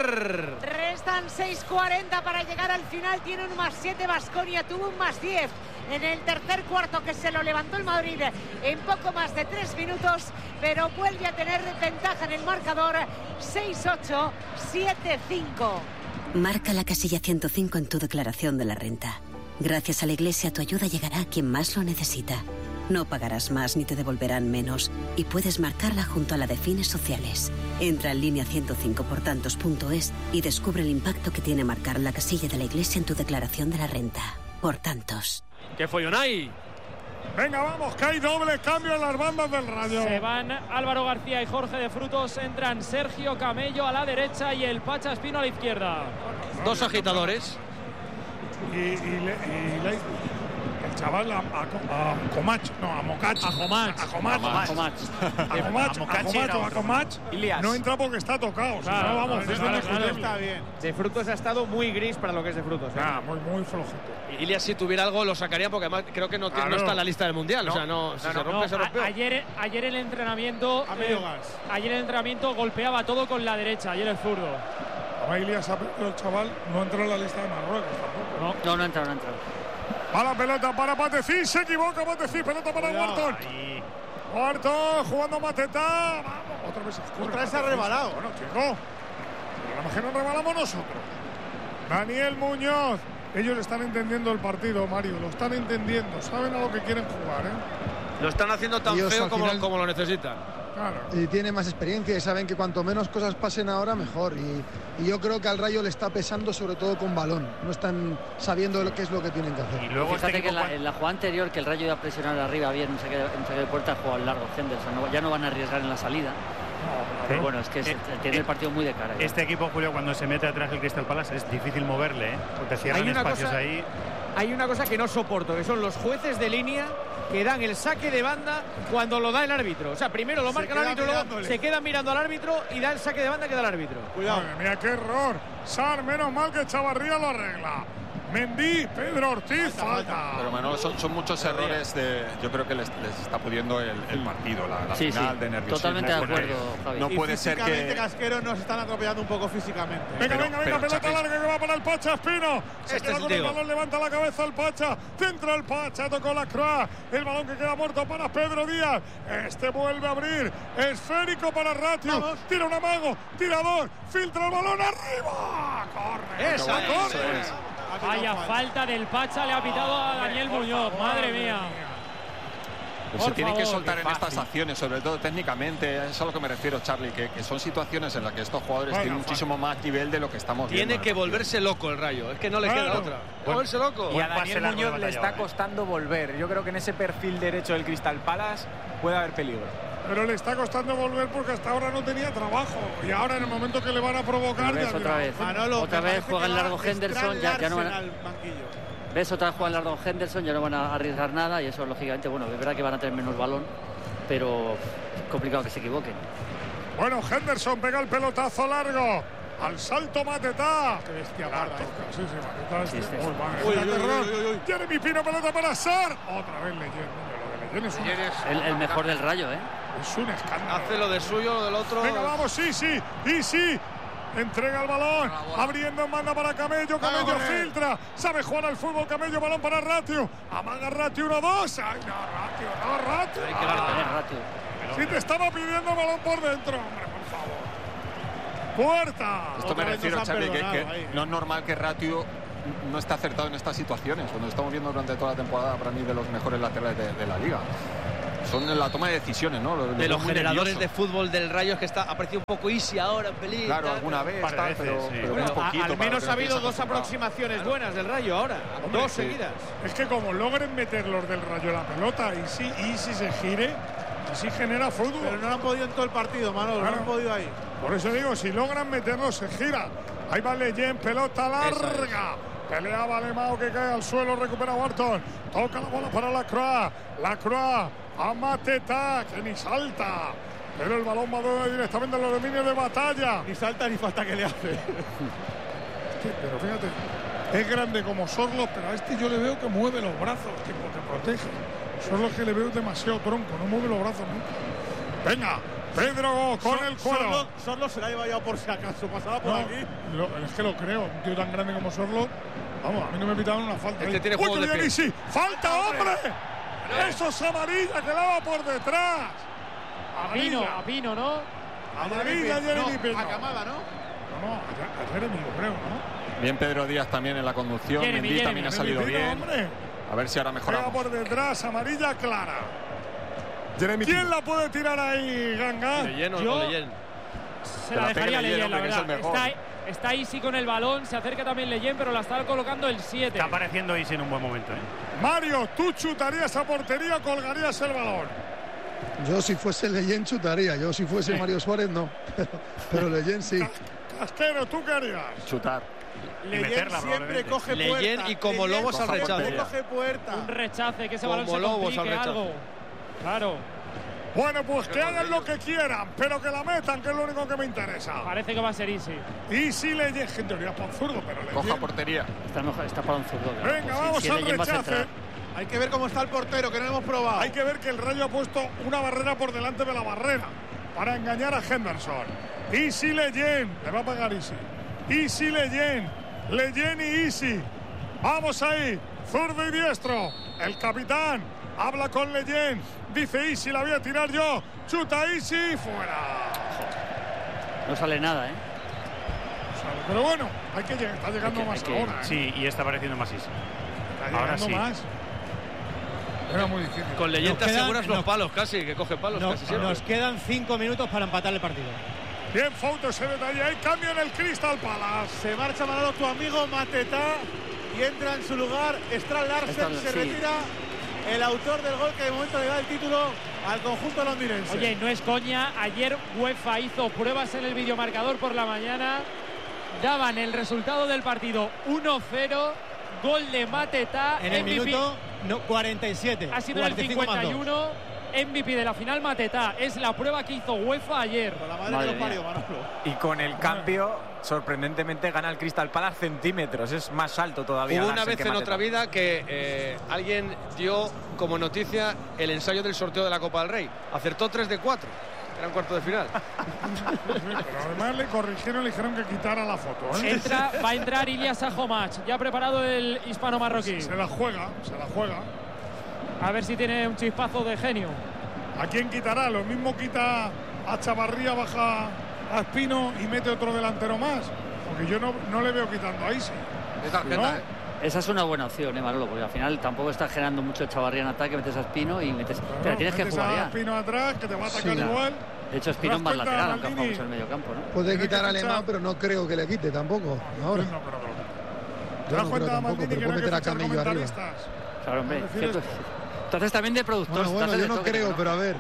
Speaker 14: Restan seis cuarenta para llegar al final. Tiene un más siete Baskonia, tuvo un más diez en el tercer cuarto que se lo levantó el Madrid en poco más de tres minutos, pero vuelve a tener ventaja en el marcador. Seis ocho, siete cinco.
Speaker 15: Marca la casilla ciento cinco en tu declaración de la renta. Gracias a la Iglesia tu ayuda llegará a quien más lo necesita. No pagarás más ni te devolverán menos y puedes marcarla junto a la de fines sociales. Entra en línea ciento cinco por tantos punto es y descubre el impacto que tiene marcar la casilla de la Iglesia en tu declaración de la renta. Por tantos.
Speaker 6: ¿Qué follón hay?
Speaker 1: Venga, vamos, que hay doble cambio en las bandas del Rayo.
Speaker 3: Se van Álvaro García y Jorge de Frutos. Entran Sergio Camello a la derecha y el Pacha Espino a la izquierda.
Speaker 6: Dos agitadores.
Speaker 1: Y, y, le, y le, el chaval a, a, a Comach, no, a Mocach.
Speaker 3: A Comach.
Speaker 1: A Comach.
Speaker 4: Comach.
Speaker 1: A Comach, a Comach o a Comach.
Speaker 7: Ilias.
Speaker 1: No entra porque está tocado. Si
Speaker 3: Claro,
Speaker 1: no, vamos,
Speaker 3: claro,
Speaker 1: es
Speaker 3: claro,
Speaker 1: indiscutible.
Speaker 5: Está bien.
Speaker 7: De Frutos ha estado muy gris para lo que es de Frutos. ¿eh?
Speaker 1: Ah, muy, muy flojito.
Speaker 6: Ilias, si tuviera algo, lo sacaría porque además creo que no, tiene- no
Speaker 1: Claro.
Speaker 6: está en la lista del Mundial.
Speaker 1: No.
Speaker 6: O sea, no, si
Speaker 1: No,
Speaker 6: se
Speaker 1: no,
Speaker 6: rompe,
Speaker 3: No,
Speaker 6: se rompió.
Speaker 3: a- ayer, ayer el entrenamiento.
Speaker 5: A medio
Speaker 3: eh,
Speaker 5: gas.
Speaker 3: Ayer el entrenamiento golpeaba todo con la derecha. Ayer el zurdo.
Speaker 1: A Ilias ha perdido el chaval, no entró en la lista de Marruecos tampoco.
Speaker 3: No.
Speaker 4: No, no entra, no entra.
Speaker 1: Va la pelota para Patecín, se equivoca Patecín, pelota para Wharton. Wharton jugando Mateta. Vamos, otra vez se escurre.
Speaker 5: Otra vez se ha
Speaker 1: Patecín.
Speaker 5: rebalado.
Speaker 1: Bueno, chico, pero la que nos rebalamos nosotros. Daniel Muñoz. Ellos están entendiendo el partido, Mario, lo están entendiendo, saben a lo que quieren jugar, ¿eh?
Speaker 6: Lo están haciendo tan
Speaker 9: Ellos,
Speaker 6: feo
Speaker 9: al
Speaker 6: como,
Speaker 9: final-
Speaker 6: como lo necesitan.
Speaker 1: Claro.
Speaker 9: Y tiene más experiencia y saben que cuanto menos cosas pasen ahora, mejor. Y, y yo creo que al Rayo le está pesando sobre todo con balón. No están sabiendo lo que es lo que tienen que hacer.
Speaker 2: Y luego este
Speaker 4: Fíjate que
Speaker 2: equipo
Speaker 4: en la,
Speaker 2: cuan-
Speaker 4: en la jugada anterior, que el Rayo iba a presionar arriba bien, un saque, un saque de puerta, ha jugado al largo Henderson. No- ya no van a arriesgar en la salida. Pero bueno, es que es-
Speaker 2: Eh,
Speaker 4: tiene
Speaker 2: eh,
Speaker 4: el partido muy de cara. ya.
Speaker 2: Este equipo, Julio, cuando se mete atrás el Crystal Palace es difícil moverle, ¿eh? Porque cierran
Speaker 7: Hay una
Speaker 2: espacios
Speaker 7: cosa-
Speaker 2: ahí.
Speaker 7: Hay una cosa que no soporto, que son los jueces de línea que dan el saque de banda cuando lo da el árbitro. O sea, primero lo
Speaker 5: Se
Speaker 7: marca el
Speaker 5: queda
Speaker 7: árbitro, luego
Speaker 5: mirándole.
Speaker 7: se queda mirando al árbitro y da el saque de banda que da el árbitro.
Speaker 5: Cuidado.
Speaker 1: Madre mía, qué error. Sar, menos mal que Chavarría lo arregla. Mendy, Pedro Ortiz, falta.
Speaker 8: Pero Manolo, son, son muchos errores de. Yo creo que les, les está pudiendo el, el partido, la, la
Speaker 4: Sí,
Speaker 8: final
Speaker 4: sí,
Speaker 8: de nerviosismo.
Speaker 4: totalmente de
Speaker 8: con
Speaker 4: acuerdo,
Speaker 8: ellos.
Speaker 4: Javi.
Speaker 8: No
Speaker 5: Y
Speaker 8: puede ser
Speaker 5: físicamente
Speaker 8: que.
Speaker 5: Casqueros nos están atropellando un poco físicamente.
Speaker 1: Venga,
Speaker 8: Pero-
Speaker 1: venga, venga,
Speaker 8: pero
Speaker 1: pelota
Speaker 8: Chaques-
Speaker 1: larga que va para el Pacha Espino. Se
Speaker 6: Este
Speaker 1: queda
Speaker 6: es
Speaker 1: con
Speaker 6: el
Speaker 1: el
Speaker 6: tío.
Speaker 1: balón, levanta la cabeza el Pacha. Centra el Pacha, tocó la Croix. El balón que queda muerto para Pedro Díaz. Este vuelve a abrir. Esférico para Ratio. Tira un amago. Tirador. Filtra el balón arriba. Corre.
Speaker 6: Esa es.
Speaker 1: corre.
Speaker 8: Eso es.
Speaker 3: Vaya falta del Pacha, le ha pitado a Daniel Muñoz. Madre mía.
Speaker 8: Pero se
Speaker 3: Por
Speaker 8: tienen que
Speaker 3: favor,
Speaker 8: soltar
Speaker 3: qué
Speaker 8: en estas
Speaker 3: fácil.
Speaker 8: acciones, sobre todo técnicamente. Es a lo que me refiero, Charlie, que, que son situaciones en las que estos jugadores
Speaker 1: Bueno,
Speaker 8: tienen muchísimo más nivel de lo que estamos viendo.
Speaker 6: Tiene
Speaker 8: en
Speaker 6: que
Speaker 8: el partido.
Speaker 6: volverse loco el Rayo. Es que no le
Speaker 1: Claro.
Speaker 6: queda otra.
Speaker 2: Buen-
Speaker 6: Volverse loco.
Speaker 12: Y a
Speaker 2: Buen pase
Speaker 12: Daniel
Speaker 2: largo de
Speaker 12: Muñoz le
Speaker 2: batalla,
Speaker 12: está
Speaker 2: ¿eh?
Speaker 12: costando volver. Yo creo que en ese perfil derecho del Crystal Palace puede haber peligro.
Speaker 1: Pero le está costando volver porque hasta ahora no tenía trabajo. Y ahora en el momento que le van a provocar.
Speaker 4: Otra vez,
Speaker 1: ya
Speaker 4: otra
Speaker 1: mira,
Speaker 4: vez.
Speaker 5: Manolo,
Speaker 4: Otra
Speaker 5: me
Speaker 4: vez
Speaker 5: parece
Speaker 4: juega
Speaker 5: que
Speaker 4: el
Speaker 5: va
Speaker 4: largo
Speaker 5: Strand
Speaker 4: Henderson, ya, ya no van a-
Speaker 5: Larsen al banquillo.
Speaker 4: ¿Ves? Otra vez juega el largo Henderson, ya no van a arriesgar nada y eso lógicamente, bueno, es verdad que van a tener menos balón, pero es complicado que se equivoquen.
Speaker 1: Bueno, Henderson pega el pelotazo largo. Al salto Mateta. Qué bestia parda. Sí, sí, Mateta.
Speaker 4: Sí,
Speaker 1: este.
Speaker 4: sí,
Speaker 1: Uy,
Speaker 4: sí.
Speaker 1: madre
Speaker 5: Uy,
Speaker 1: mía,
Speaker 5: uy, uy,
Speaker 1: terror.
Speaker 5: uy, uy, uy.
Speaker 1: Jeremy Pino, pelota para Sar. Otra vez Leyen. Niño, lo de Leyen es un,
Speaker 4: El, el mejor del Rayo, ¿eh?
Speaker 1: es un escándalo.
Speaker 6: Hace lo de suyo, lo del otro.
Speaker 1: Venga, vamos, sí, sí. Y sí. Entrega el balón, abriendo en banda para Camello, Camello
Speaker 5: Vamos.
Speaker 1: filtra, sabe jugar al fútbol, Camello, balón para Ratio, amaga Ratio, uno dos, ay no, Ratio, no, Ratio.
Speaker 6: Hay que
Speaker 4: Hay que
Speaker 6: darle.
Speaker 4: tener ratio.
Speaker 1: Si te estaba pidiendo balón por dentro, hombre, por favor. Puerta.
Speaker 8: Esto me refiero, Xavi, que, que no es normal que Ratio no esté acertado en estas situaciones. Cuando estamos viendo durante toda la temporada, para mí, de los mejores laterales de, de la liga. Son en la toma de decisiones, ¿no? Lo,
Speaker 6: de los generadores
Speaker 8: nervioso.
Speaker 6: de fútbol del Rayo, es que está, ha parecido un poco easy ahora, en pelín.
Speaker 8: Claro, alguna vez, está,
Speaker 2: veces,
Speaker 8: pero,
Speaker 2: sí.
Speaker 8: pero
Speaker 7: Bueno,
Speaker 8: un poquito.
Speaker 7: a, al menos ha habido dos aproximaciones
Speaker 8: claro.
Speaker 7: buenas del Rayo ahora.
Speaker 1: Hombre,
Speaker 7: dos
Speaker 1: sí.
Speaker 7: seguidas.
Speaker 1: Es que como logren meter los del Rayo la pelota y si, y si se gire, y si genera fútbol.
Speaker 5: Pero no lo han podido en todo el partido, Manolo.
Speaker 1: Claro.
Speaker 5: No han podido ahí.
Speaker 1: Por eso digo, si logran meterlo, se gira. Ahí va Leyen, pelota larga. Pelea Valemao que cae al suelo, recupera Wharton. Toca la bola para Lacroix. Lacroix a Mateta, que ni salta. Pero el balón va directamente a los dominios de Batalla.
Speaker 5: Ni salta ni falta que le hace.
Speaker 1: Sí, pero fíjate, es grande como Sorloth, pero a este yo le veo que mueve los brazos, que te protege. Sorloth que le veo demasiado tronco, no mueve los brazos nunca. Venga, Pedro con
Speaker 5: Sor,
Speaker 1: el cuero.
Speaker 5: Sorloth, Sorloth se la iba ya por si acaso, pasaba por
Speaker 1: No,
Speaker 5: aquí.
Speaker 1: lo, es que lo creo, un tío tan grande como Sorloth. Vamos, a mí no me pitaban una falta.
Speaker 6: Este tiene
Speaker 1: ¡Uy,
Speaker 6: juego
Speaker 1: que
Speaker 6: de
Speaker 1: viene
Speaker 6: pie!
Speaker 1: Isi! ¡Falta, hombre! Eso es amarilla, que la va por detrás.
Speaker 3: A Pino, a Pino, ¿no?
Speaker 1: Amarilla, Jeremy Pino.
Speaker 5: A Camada, ¿no?
Speaker 1: No, no, a, a Jeremy, yo creo, ¿no?
Speaker 8: Bien Pedro Díaz también en la conducción.
Speaker 3: Jeremy,
Speaker 8: Mendy
Speaker 3: Jeremy,
Speaker 8: también ha
Speaker 1: Jeremy
Speaker 8: salido
Speaker 1: Pino,
Speaker 8: bien.
Speaker 1: hombre.
Speaker 8: A ver si ahora
Speaker 1: Pega
Speaker 8: mejoramos.
Speaker 1: por detrás, amarilla clara.
Speaker 10: Jeremy
Speaker 1: ¿Quién
Speaker 10: Pino.
Speaker 1: la puede tirar ahí, Ganga?
Speaker 6: Leyen o
Speaker 3: Yo-
Speaker 6: no Leyen.
Speaker 3: Se
Speaker 8: Que
Speaker 3: la
Speaker 8: la
Speaker 3: dejaría
Speaker 8: pegue Leyen,
Speaker 3: Leyen, la
Speaker 8: hombre, que es
Speaker 3: verdad.
Speaker 8: el mejor.
Speaker 3: Está, está Isi con el balón, se acerca también Leyen, pero la está colocando el siete.
Speaker 2: Está apareciendo Isi en un buen momento, ¿eh?
Speaker 1: Mario, ¿tú chutarías a portería o colgarías el balón?
Speaker 9: Yo si fuese Leyen chutaría, yo si fuese Mario Suárez no, pero, pero Leyen sí.
Speaker 1: Casquero, ¿tú qué harías?
Speaker 8: Chutar.
Speaker 5: Leyen
Speaker 2: meterla,
Speaker 5: siempre
Speaker 2: probablemente.
Speaker 5: coge
Speaker 6: Leyen
Speaker 5: puerta.
Speaker 6: y como
Speaker 5: Leyen
Speaker 6: Lobos al
Speaker 5: siempre
Speaker 8: rechace.
Speaker 5: coge puerta.
Speaker 3: Un rechace, que ese
Speaker 6: Como
Speaker 3: balón se
Speaker 6: Lobos
Speaker 3: complique
Speaker 6: al rechace.
Speaker 3: algo. Claro,
Speaker 1: Bueno, pues que hagan lo que quieran, pero que la metan, que es lo único que me interesa.
Speaker 3: parece que va a ser Isi.
Speaker 1: Y si Leyen, que en teoría es por zurdo, pero
Speaker 8: Coja
Speaker 1: Leyen.
Speaker 8: portería.
Speaker 4: Está, mejor, está para un zurdo. claro.
Speaker 1: Venga,
Speaker 4: Pues sí,
Speaker 1: vamos
Speaker 4: si
Speaker 1: al
Speaker 4: Leyen va a
Speaker 1: rechace.
Speaker 4: centrar.
Speaker 5: Hay que ver cómo está el portero, que no lo hemos probado.
Speaker 1: Hay que ver que el Rayo ha puesto una barrera por delante de la barrera para engañar a Henderson. Y si Leyen, le va a pagar Isi. Y si Leyen, Leyen y Isi. Vamos ahí, zurdo y diestro. El capitán habla con Leyen. Dice Isi, la voy a tirar yo. Chuta Isi, fuera.
Speaker 4: No sale nada, ¿eh?
Speaker 1: Pero bueno, hay que llegar, está llegando
Speaker 4: Hay que-
Speaker 1: más
Speaker 4: hay que-
Speaker 1: ahora. ¿eh?
Speaker 2: Sí, y está apareciendo más Isi.
Speaker 1: Está
Speaker 2: ahora
Speaker 1: llegando
Speaker 2: sí.
Speaker 1: más. Era muy difícil.
Speaker 6: Con Leyen
Speaker 11: Nos
Speaker 6: te
Speaker 11: quedan-
Speaker 6: aseguras los
Speaker 11: nos-
Speaker 6: palos casi, que coge palos
Speaker 11: Nos,
Speaker 6: casi siempre.
Speaker 11: nos quedan cinco minutos para empatar el partido.
Speaker 1: Bien, Fouto, ese detalle. Hay cambio en el Crystal Palace.
Speaker 5: Se marcha Manolo, tu amigo Mateta, y entra en su lugar Strand Larsen.
Speaker 4: Strand-
Speaker 5: se
Speaker 4: sí.
Speaker 5: retira el autor del gol que de momento le da el título al conjunto londinense.
Speaker 3: Oye, no es coña, ayer UEFA hizo pruebas en el videomarcador por la mañana, daban el resultado del partido uno cero, gol de Mateta,
Speaker 11: En el
Speaker 3: M V P,
Speaker 11: minuto no, cuarenta y siete.
Speaker 3: ha sido el
Speaker 11: cuarenta y cinco más dos.
Speaker 3: cincuenta y uno, M V P de la final Mateta, es la prueba que hizo UEFA ayer.
Speaker 5: Con la madre,
Speaker 4: Madre
Speaker 5: que los
Speaker 4: mía.
Speaker 5: parió, Manolo.
Speaker 12: Y con el cambio, sorprendentemente gana el Crystal Palace centímetros. Es más alto todavía.
Speaker 6: Hubo una
Speaker 12: Larsen
Speaker 6: vez
Speaker 12: que
Speaker 6: en
Speaker 12: Mateta.
Speaker 6: otra vida que eh, alguien dio como noticia el ensayo del sorteo de la Copa del Rey. Acertó tres de cuatro. Era un cuarto de final.
Speaker 1: Pero además le corrigieron, le dijeron que quitara la foto. ¿eh?
Speaker 3: Entra, va a entrar Ilyas Sajomach, ya preparado el hispano-marroquí.
Speaker 1: Se la juega, se la juega.
Speaker 3: A ver si tiene un chispazo de genio.
Speaker 1: ¿A quién quitará? Lo mismo quita a Chavarría, baja a Espino y mete otro delantero más. Porque yo no, no le veo quitando a Isi.
Speaker 8: Es tarjeta,
Speaker 1: ¿No?
Speaker 8: ¿eh?
Speaker 4: Esa es una buena opción, ¿eh, Manolo? Porque al final tampoco está generando mucho Chavarría en ataque, metes a Espino y metes...
Speaker 1: Claro,
Speaker 4: pero tienes que
Speaker 1: metes
Speaker 4: jugar
Speaker 1: a
Speaker 4: ya.
Speaker 1: Espino atrás, que te va a atacar
Speaker 4: Sí.
Speaker 1: igual.
Speaker 4: De hecho, Espino
Speaker 1: ¿Te
Speaker 4: es
Speaker 1: das
Speaker 4: más
Speaker 1: cuenta,
Speaker 4: lateral, aunque ha jugado
Speaker 1: Maldini?
Speaker 4: mucho en el medio campo, ¿no?
Speaker 9: Puede
Speaker 1: Tiene
Speaker 9: quitar
Speaker 1: que
Speaker 9: a
Speaker 1: fichar.
Speaker 9: Alemán, pero no creo que le quite tampoco. Ahora.
Speaker 1: No, pero no. ¿Te
Speaker 9: Yo
Speaker 1: das
Speaker 9: no
Speaker 1: cuenta,
Speaker 9: creo tampoco,
Speaker 1: Maldini,
Speaker 9: pero
Speaker 1: que
Speaker 9: puede
Speaker 1: no hay que
Speaker 9: meter a
Speaker 1: fichar
Speaker 9: Camello arriba.
Speaker 1: comentaristas?
Speaker 4: Claro, hombre.
Speaker 1: ¿Me refieres?
Speaker 4: cierto. Entonces también de productor.
Speaker 9: Bueno, bueno,
Speaker 4: estás
Speaker 9: yo
Speaker 4: de
Speaker 9: no
Speaker 4: toque,
Speaker 9: creo,
Speaker 4: ¿no?
Speaker 9: pero a ver.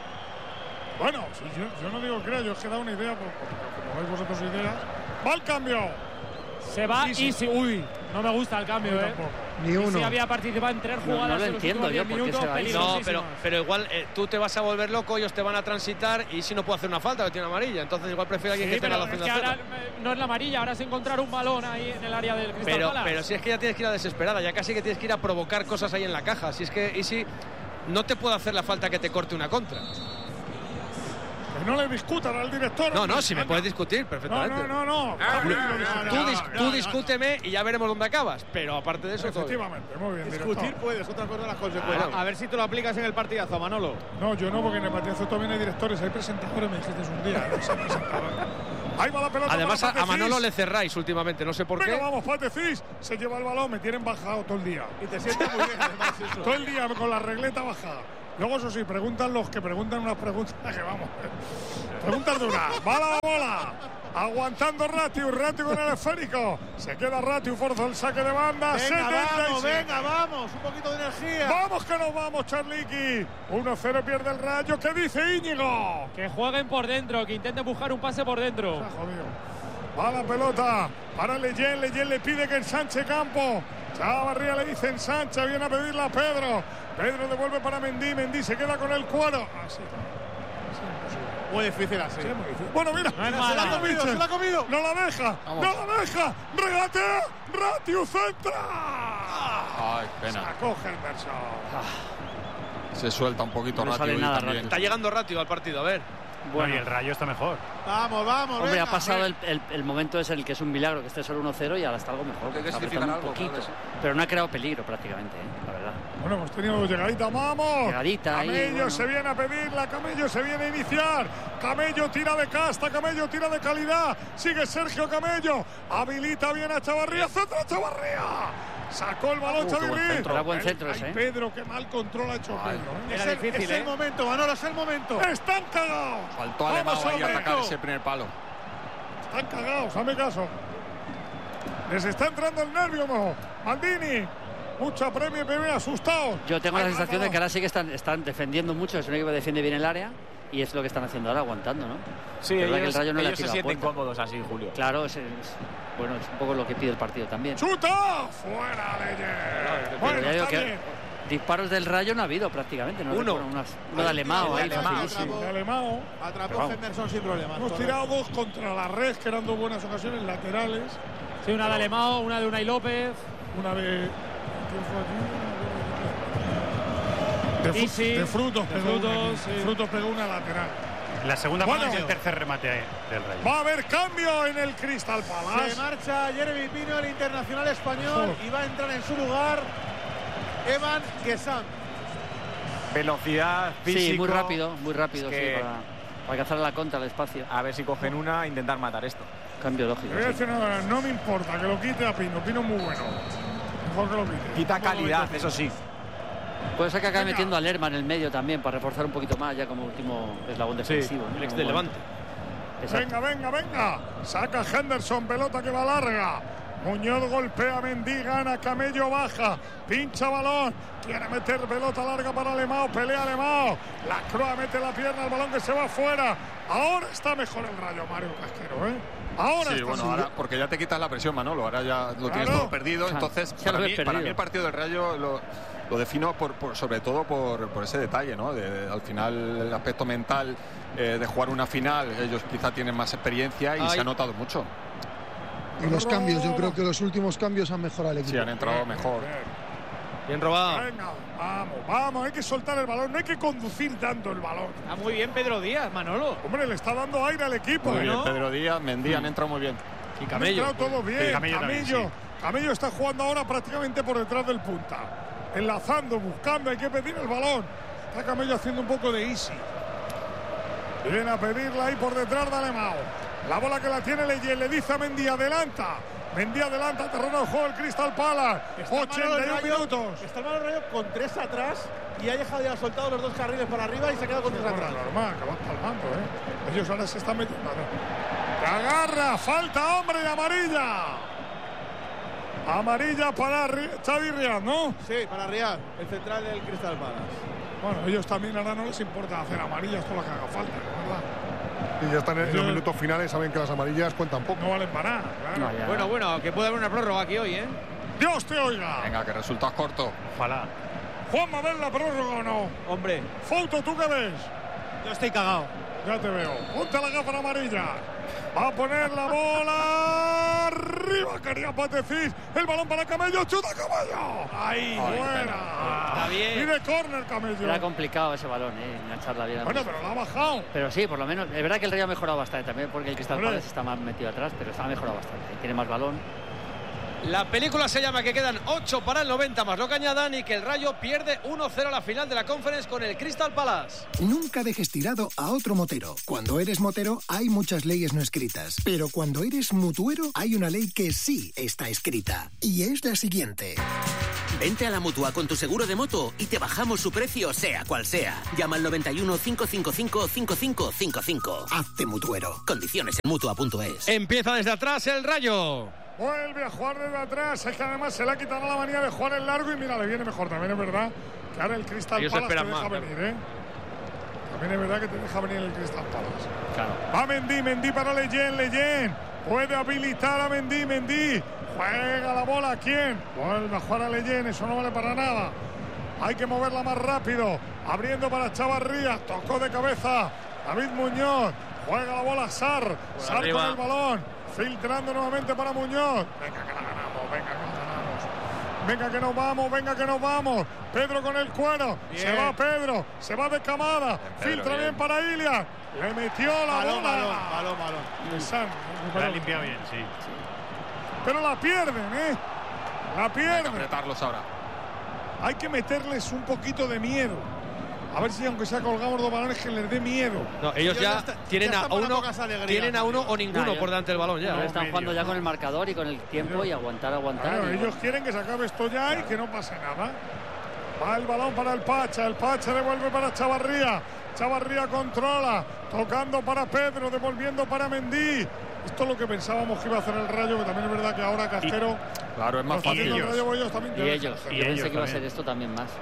Speaker 1: Bueno, si yo, yo no digo que crea, yo os he dado una idea, porque como veis vosotros ideas. ¡Va el cambio!
Speaker 3: Se va
Speaker 1: Isi.
Speaker 3: Isi. Uy, no me gusta el cambio,
Speaker 1: Yo
Speaker 3: ¿eh?
Speaker 1: tampoco.
Speaker 9: Ni uno.
Speaker 3: Isi había participado en tres
Speaker 4: No, no
Speaker 3: jugadas
Speaker 4: lo
Speaker 3: en los
Speaker 4: entiendo
Speaker 3: últimos
Speaker 4: yo,
Speaker 3: diez
Speaker 4: ¿por qué
Speaker 3: minutos
Speaker 4: se va Isi?
Speaker 6: No,
Speaker 3: peligrosísimas.
Speaker 6: pero, pero igual eh, tú te vas a volver loco, ellos te van a transitar y si no puede hacer una falta, que tiene amarilla. Entonces igual prefiere alguien
Speaker 3: Sí,
Speaker 6: que tenga la
Speaker 3: pero es
Speaker 6: opción
Speaker 3: que
Speaker 6: de
Speaker 3: ahora
Speaker 6: hacerlo.
Speaker 3: eh, no es la amarilla, ahora es encontrar un balón ahí en el área del Crystal
Speaker 6: Pero,
Speaker 3: Palace.
Speaker 6: pero si es que ya tienes que ir a desesperada, ya casi que tienes que ir a provocar cosas ahí en la caja. Si es que y si no te puede hacer la falta que te corte una contra.
Speaker 1: Que no le discutan al director.
Speaker 6: No, no, si me puedes discutir perfectamente.
Speaker 1: No, no, no. no.
Speaker 6: Ah,
Speaker 1: Tú,
Speaker 6: no, no, tú, dis no, tú no, discúteme no. y ya veremos dónde acabas. Pero aparte de eso,
Speaker 1: efectivamente, muy bien.
Speaker 5: Discutir
Speaker 1: director.
Speaker 5: puedes, otra cosa las consecuencias.
Speaker 7: A ver si tú lo aplicas en el partidazo, Manolo.
Speaker 1: No, yo no, porque en el partidazo también hay directores, hay presentadores, me dijiste un día. No sé, presentadores. Ahí va la pelota.
Speaker 6: Además, a, a Manolo le cerráis últimamente, no sé por
Speaker 1: Venga,
Speaker 6: qué.
Speaker 1: vamos, Patecís. Se lleva el balón, me tienen bajado todo el día.
Speaker 5: Y te sientes muy bien, además, eso.
Speaker 1: Todo el día con la regleta bajada. Luego, eso sí, preguntan los que preguntan unas preguntas que vamos. Preguntas duras. Va la bola. Aguantando Ratiu. Ratiu con el esférico. Se queda Ratiu, forza el saque de banda.
Speaker 5: Venga,
Speaker 1: setenta y
Speaker 5: vamos,
Speaker 1: siete.
Speaker 5: venga, vamos. Un poquito de energía.
Speaker 1: Vamos que nos vamos, Charliqui. uno cero pierde el Rayo. ¿Qué dice Íñigo?
Speaker 3: Que jueguen por dentro, que intenten buscar un pase por dentro.
Speaker 1: Se ha jodido. Va la pelota para Leyen. Leyen le pide que ensanche campo. Chavarría le dice ensancha. Viene a pedirla a Pedro. Pedro devuelve para Mendy. Mendy se queda con el cuero. Así.
Speaker 5: Muy difícil así.
Speaker 1: Sí, muy difícil. Bueno, mira.
Speaker 5: No es se, la ha comido, se la ha comido.
Speaker 1: No la deja.
Speaker 8: Vamos.
Speaker 1: No la deja. Regatea. Ratiu centra.
Speaker 8: Ay, pena.
Speaker 1: Sacó Henderson.
Speaker 8: Se suelta un poquito
Speaker 4: No
Speaker 8: Ratiu
Speaker 4: sale nada,
Speaker 8: también.
Speaker 4: Ratiu.
Speaker 6: Está llegando Ratiu al partido, a ver.
Speaker 2: Bueno, y el Rayo está mejor.
Speaker 5: Vamos, vamos.
Speaker 4: Hombre,
Speaker 5: venga,
Speaker 4: ha pasado
Speaker 5: venga.
Speaker 4: el, el, el momento es el que es un milagro que esté solo uno cero y ahora está algo mejor.
Speaker 8: Hay que
Speaker 4: Está
Speaker 8: significar
Speaker 4: apretando un
Speaker 8: algo,
Speaker 4: poquito.
Speaker 8: claro, sí.
Speaker 4: Pero no ha creado peligro prácticamente, ¿eh? La verdad.
Speaker 1: Bueno, hemos tenido llegadita, vamos.
Speaker 4: Llegadita ahí,
Speaker 1: Camello
Speaker 4: bueno.
Speaker 1: se viene a pedirla, Camello se viene a iniciar. Camello tira de casta, Camello tira de calidad. Sigue Sergio Camello. Habilita bien a Chavarría. Centro Chavarría. Sacó el balón
Speaker 8: Uh, qué buen
Speaker 1: Chavarría.
Speaker 8: centro.
Speaker 4: Era buen centro
Speaker 1: Ay,
Speaker 4: ese, ¿eh?
Speaker 1: Pedro, qué mal control ha hecho
Speaker 8: Ay.
Speaker 1: Pedro. ¿eh?
Speaker 5: Es,
Speaker 7: Era
Speaker 5: el,
Speaker 7: difícil,
Speaker 5: es
Speaker 7: ¿eh?
Speaker 5: el momento, Manolo, es el momento.
Speaker 1: Están cagados.
Speaker 8: Faltó a Alemão
Speaker 1: Vamos,
Speaker 8: ahí a
Speaker 1: hombre.
Speaker 8: atacar ese primer palo.
Speaker 1: Están cagados, hazme caso. Les está entrando el nervio, mo. Maldini. Mucha premio, bebé, asustados.
Speaker 4: Yo tengo
Speaker 1: Ahí
Speaker 4: la
Speaker 1: va,
Speaker 4: sensación de
Speaker 1: no.
Speaker 4: que ahora sí que están, están defendiendo mucho. Es un equipo que defiende bien el área y es lo que están haciendo ahora, aguantando, ¿no?
Speaker 12: Sí,
Speaker 4: Pero
Speaker 12: ellos,
Speaker 4: que el Rayo no le ha
Speaker 12: ellos se
Speaker 4: tirado
Speaker 12: sienten
Speaker 4: puerta.
Speaker 12: cómodos así, Julio.
Speaker 4: Claro, es, es- bueno, es un poco lo que pide el partido también.
Speaker 1: ¡Chuta! ¡Fuera, Leyen!
Speaker 4: Pero
Speaker 1: Bueno,
Speaker 4: ya digo
Speaker 1: está
Speaker 4: que
Speaker 1: bien.
Speaker 4: disparos del Rayo no ha habido prácticamente. ¿no?
Speaker 6: Uno.
Speaker 4: Recuerdo unas- uno de Alemão ahí,
Speaker 5: de Alemão,
Speaker 4: facilísimo.
Speaker 1: De Alemão.
Speaker 5: Atrapó
Speaker 4: Pero vamos.
Speaker 5: Henderson sin problemas.
Speaker 1: Hemos
Speaker 5: correcto.
Speaker 1: tirado dos contra la red, que eran dos buenas ocasiones laterales.
Speaker 3: Sí, una de Alemão, una de Unai López.
Speaker 1: Una de. ¿Quién fue aquí? De, fru-
Speaker 3: Easy,
Speaker 1: de frutos,
Speaker 3: de
Speaker 1: pegó
Speaker 3: frutos,
Speaker 1: una,
Speaker 3: sí.
Speaker 1: frutos pegó una lateral.
Speaker 2: La segunda
Speaker 1: Bueno.
Speaker 2: parte y el tercer remate del Rayo.
Speaker 1: Va a haber cambio en el Crystal Palace.
Speaker 5: Se marcha Jeremy Pino, el internacional español,
Speaker 1: Oh.
Speaker 5: y va a entrar en su lugar Evan Gesam.
Speaker 12: Velocidad, físico.
Speaker 4: Sí, muy rápido, muy rápido,
Speaker 12: Es que-
Speaker 4: sí, para, para cazar la contra al espacio.
Speaker 12: A ver si cogen una e intentar matar esto.
Speaker 4: Cambio
Speaker 1: Te
Speaker 4: lógico.
Speaker 1: voy a
Speaker 4: sí.
Speaker 1: decir nada, no me importa que lo quite a Pino. Pino es muy bueno. Mejor que lo quite.
Speaker 12: Quita
Speaker 1: Tampoco
Speaker 12: calidad,
Speaker 1: me
Speaker 12: eso sí.
Speaker 4: Puede ser que acabe
Speaker 1: Venga.
Speaker 4: metiendo a Lerma en el medio también para reforzar un poquito más ya como último eslabón defensivo. ¿no?
Speaker 6: El ex
Speaker 4: Como
Speaker 6: del
Speaker 4: bueno.
Speaker 6: Levante.
Speaker 4: Exacto.
Speaker 1: Venga, venga, venga. Saca Henderson, pelota que va larga. Muñoz golpea a Mendy, gana, Camello baja, pincha balón, quiere meter pelota larga para Alemão, pelea Alemão, la Croa mete la pierna, el balón que se va fuera. Ahora está mejor el Rayo, Mario Casquero, ¿eh? Ahora
Speaker 8: Sí,
Speaker 1: está
Speaker 8: bueno,
Speaker 1: así.
Speaker 8: ahora, porque ya te quitas la presión, Manolo, ahora ya lo tienes
Speaker 1: Claro.
Speaker 8: todo perdido,
Speaker 4: Ya,
Speaker 8: entonces
Speaker 4: ya
Speaker 8: para
Speaker 4: lo
Speaker 8: mí,
Speaker 4: ves
Speaker 8: para mí
Speaker 4: perdido.
Speaker 8: el partido del Rayo lo, lo defino por, por- sobre todo por, por ese detalle, ¿no? De, al final el aspecto mental eh, de jugar una final, ellos quizá tienen más experiencia y
Speaker 6: Ay.
Speaker 8: se ha notado mucho.
Speaker 9: Y los cambios, yo creo que los últimos cambios han mejorado el equipo.
Speaker 8: Sí, han entrado mejor.
Speaker 6: Bien robado.
Speaker 1: Venga, vamos, vamos, hay que soltar el balón, no hay que conducir dando el balón.
Speaker 7: Está muy bien Pedro Díaz, Manolo.
Speaker 1: Hombre, le está dando aire al equipo.
Speaker 8: Muy bien,
Speaker 1: ¿no?
Speaker 8: Pedro Díaz, Mendy han entrado muy bien.
Speaker 6: Y
Speaker 1: Han
Speaker 6: Camello.
Speaker 1: entrado todos bien.
Speaker 2: Sí,
Speaker 1: Camello,
Speaker 2: Camello
Speaker 1: Camello,
Speaker 2: también,
Speaker 1: Camello está jugando ahora prácticamente por detrás del punta. Enlazando, buscando, hay que pedir el balón. Está Camello haciendo un poco de easy. Viene a pedirla ahí por detrás de Alemão. La bola que la tiene Leyen, le dice a Mendy, adelanta. Mendy adelanta, terreno de juego el Crystal Palace.
Speaker 5: Está el
Speaker 1: ochenta y un
Speaker 5: Rayo-
Speaker 1: minutos.
Speaker 5: Está el Malo Rayo con tres atrás y ha dejado ya soltado los dos carriles para arriba y se ha quedado con tres
Speaker 1: Bueno,
Speaker 5: atrás.
Speaker 1: normal, que van palmando, ¿eh? Ellos ahora se están metiendo. Te agarra, falta, hombre, y amarilla. Amarilla para Ri- Xavi Riad, ¿no?
Speaker 5: Sí, para Riad, el central del Crystal Palace.
Speaker 1: Bueno, ellos también ahora no les importa hacer amarillas todo lo que haga falta, ¿verdad?
Speaker 10: Y ya están en
Speaker 1: Ellos-
Speaker 10: los minutos finales, saben que las amarillas cuentan poco.
Speaker 1: No valen para nada, claro.
Speaker 4: No, ya.
Speaker 7: Bueno, bueno, que puede haber una prórroga aquí hoy, ¿eh?
Speaker 1: Dios te oiga.
Speaker 8: Venga, que resultados cortos.
Speaker 2: Ojalá.
Speaker 1: Juanma, ¿ves la prórroga o no?
Speaker 5: Hombre,
Speaker 1: Fouto, ¿tú qué ves?
Speaker 5: yo estoy cagado.
Speaker 1: Ya te veo. Ponte la gafa amarilla. Va a poner la bola. arriba, quería Patecís. El balón para Camello, chuta Camello. Ahí, fuera.
Speaker 6: Está bien.
Speaker 1: Y de córner, Camello.
Speaker 4: Era complicado ese balón, ¿eh? Engancharla bien.
Speaker 1: Bueno, pero lo ha bajado.
Speaker 4: Pero sí, por lo menos. Es verdad que el Rayo ha mejorado bastante también, porque el Crystal
Speaker 1: Hombre.
Speaker 4: Palace está más metido atrás, pero está mejorado bastante. Tiene más balón.
Speaker 6: La película se llama que quedan ocho para el noventa más lo que añadan y que el Rayo pierde uno cero a la final de la Conference con el Crystal Palace.
Speaker 16: Nunca dejes tirado a otro motero. Cuando eres motero hay muchas leyes no escritas, pero cuando eres mutuero hay una ley que sí está escrita y es la siguiente.
Speaker 17: Vente a la Mutua con tu seguro de moto y te bajamos su precio sea cual sea. Llama al noventa y uno, cinco cinco cinco, cinco cinco cinco cinco.
Speaker 16: Hazte mutuero.
Speaker 17: Condiciones en mutua punto es.
Speaker 6: Empieza desde atrás el Rayo.
Speaker 1: Vuelve a jugar desde atrás. Es que además se le ha quitado la manía de jugar en largo y mira, le viene mejor. También es verdad que ahora el Crystal
Speaker 6: Ellos
Speaker 1: Palace te
Speaker 6: esperan
Speaker 1: deja
Speaker 6: más,
Speaker 1: venir, ¿eh? También es verdad que te deja venir el Crystal Palace.
Speaker 4: Claro.
Speaker 1: Va Mendy, Mendy para Leyen, Leyen. Puede habilitar a Mendy, Mendy. Juega la bola, ¿quién? Vuelve a jugar a Leyen, eso no vale para nada. Hay que moverla más rápido. Abriendo para Chavarría, tocó de cabeza David Muñoz. Juega la bola Sar. Sar
Speaker 6: arriba.
Speaker 1: con el balón. Filtrando nuevamente para Muñoz. Venga que la ganamos, venga que la ganamos. Venga que nos vamos, venga que nos vamos. Pedro con el cuero.
Speaker 5: Bien.
Speaker 1: Se va Pedro, se va de Camada.
Speaker 8: Pedro,
Speaker 1: Filtra bien,
Speaker 8: bien.
Speaker 1: para Ilias. Le metió la
Speaker 5: Balón,
Speaker 1: bola.
Speaker 5: balón, balón, balón.
Speaker 1: El San,
Speaker 2: La ha limpiado bien, sí.
Speaker 1: pero la pierden, ¿eh? La
Speaker 8: Hay que
Speaker 1: pierden.
Speaker 8: apretarlos ahora.
Speaker 1: Hay que meterles un poquito de miedo. A ver si aunque sea colgamos dos balones que les dé miedo.
Speaker 6: No, ellos
Speaker 5: Ellos
Speaker 6: ya,
Speaker 5: ya está-
Speaker 6: tienen
Speaker 5: ya
Speaker 6: a
Speaker 5: están para
Speaker 6: uno,
Speaker 5: pocas alegrías,
Speaker 6: tienen a uno
Speaker 5: tío.
Speaker 6: o ninguno
Speaker 4: Nah, ya-
Speaker 6: por delante del balón ya.
Speaker 4: Pero
Speaker 6: ¿eh?
Speaker 4: están jugando ya con el marcador y con el tiempo y aguantar, aguantar.
Speaker 1: Claro,
Speaker 4: y-
Speaker 1: ellos quieren que se acabe esto ya y que no pase nada. Va el balón para el Pacha, el Pacha devuelve para Chavarría. Chavarría controla, tocando para Pedro, devolviendo para Mendy. Esto es lo que pensábamos que iba a hacer el Rayo, que también es verdad que ahora Castero.
Speaker 8: Claro, es
Speaker 1: lo
Speaker 8: más
Speaker 1: está
Speaker 8: fácil.
Speaker 1: haciendo el
Speaker 8: ellos.
Speaker 1: Rayo, ellos también
Speaker 4: Y
Speaker 1: tienen
Speaker 4: ellos.
Speaker 1: que hacer.
Speaker 4: Yo
Speaker 2: ellos
Speaker 4: pensé que iba a ser
Speaker 2: también.
Speaker 4: esto también más.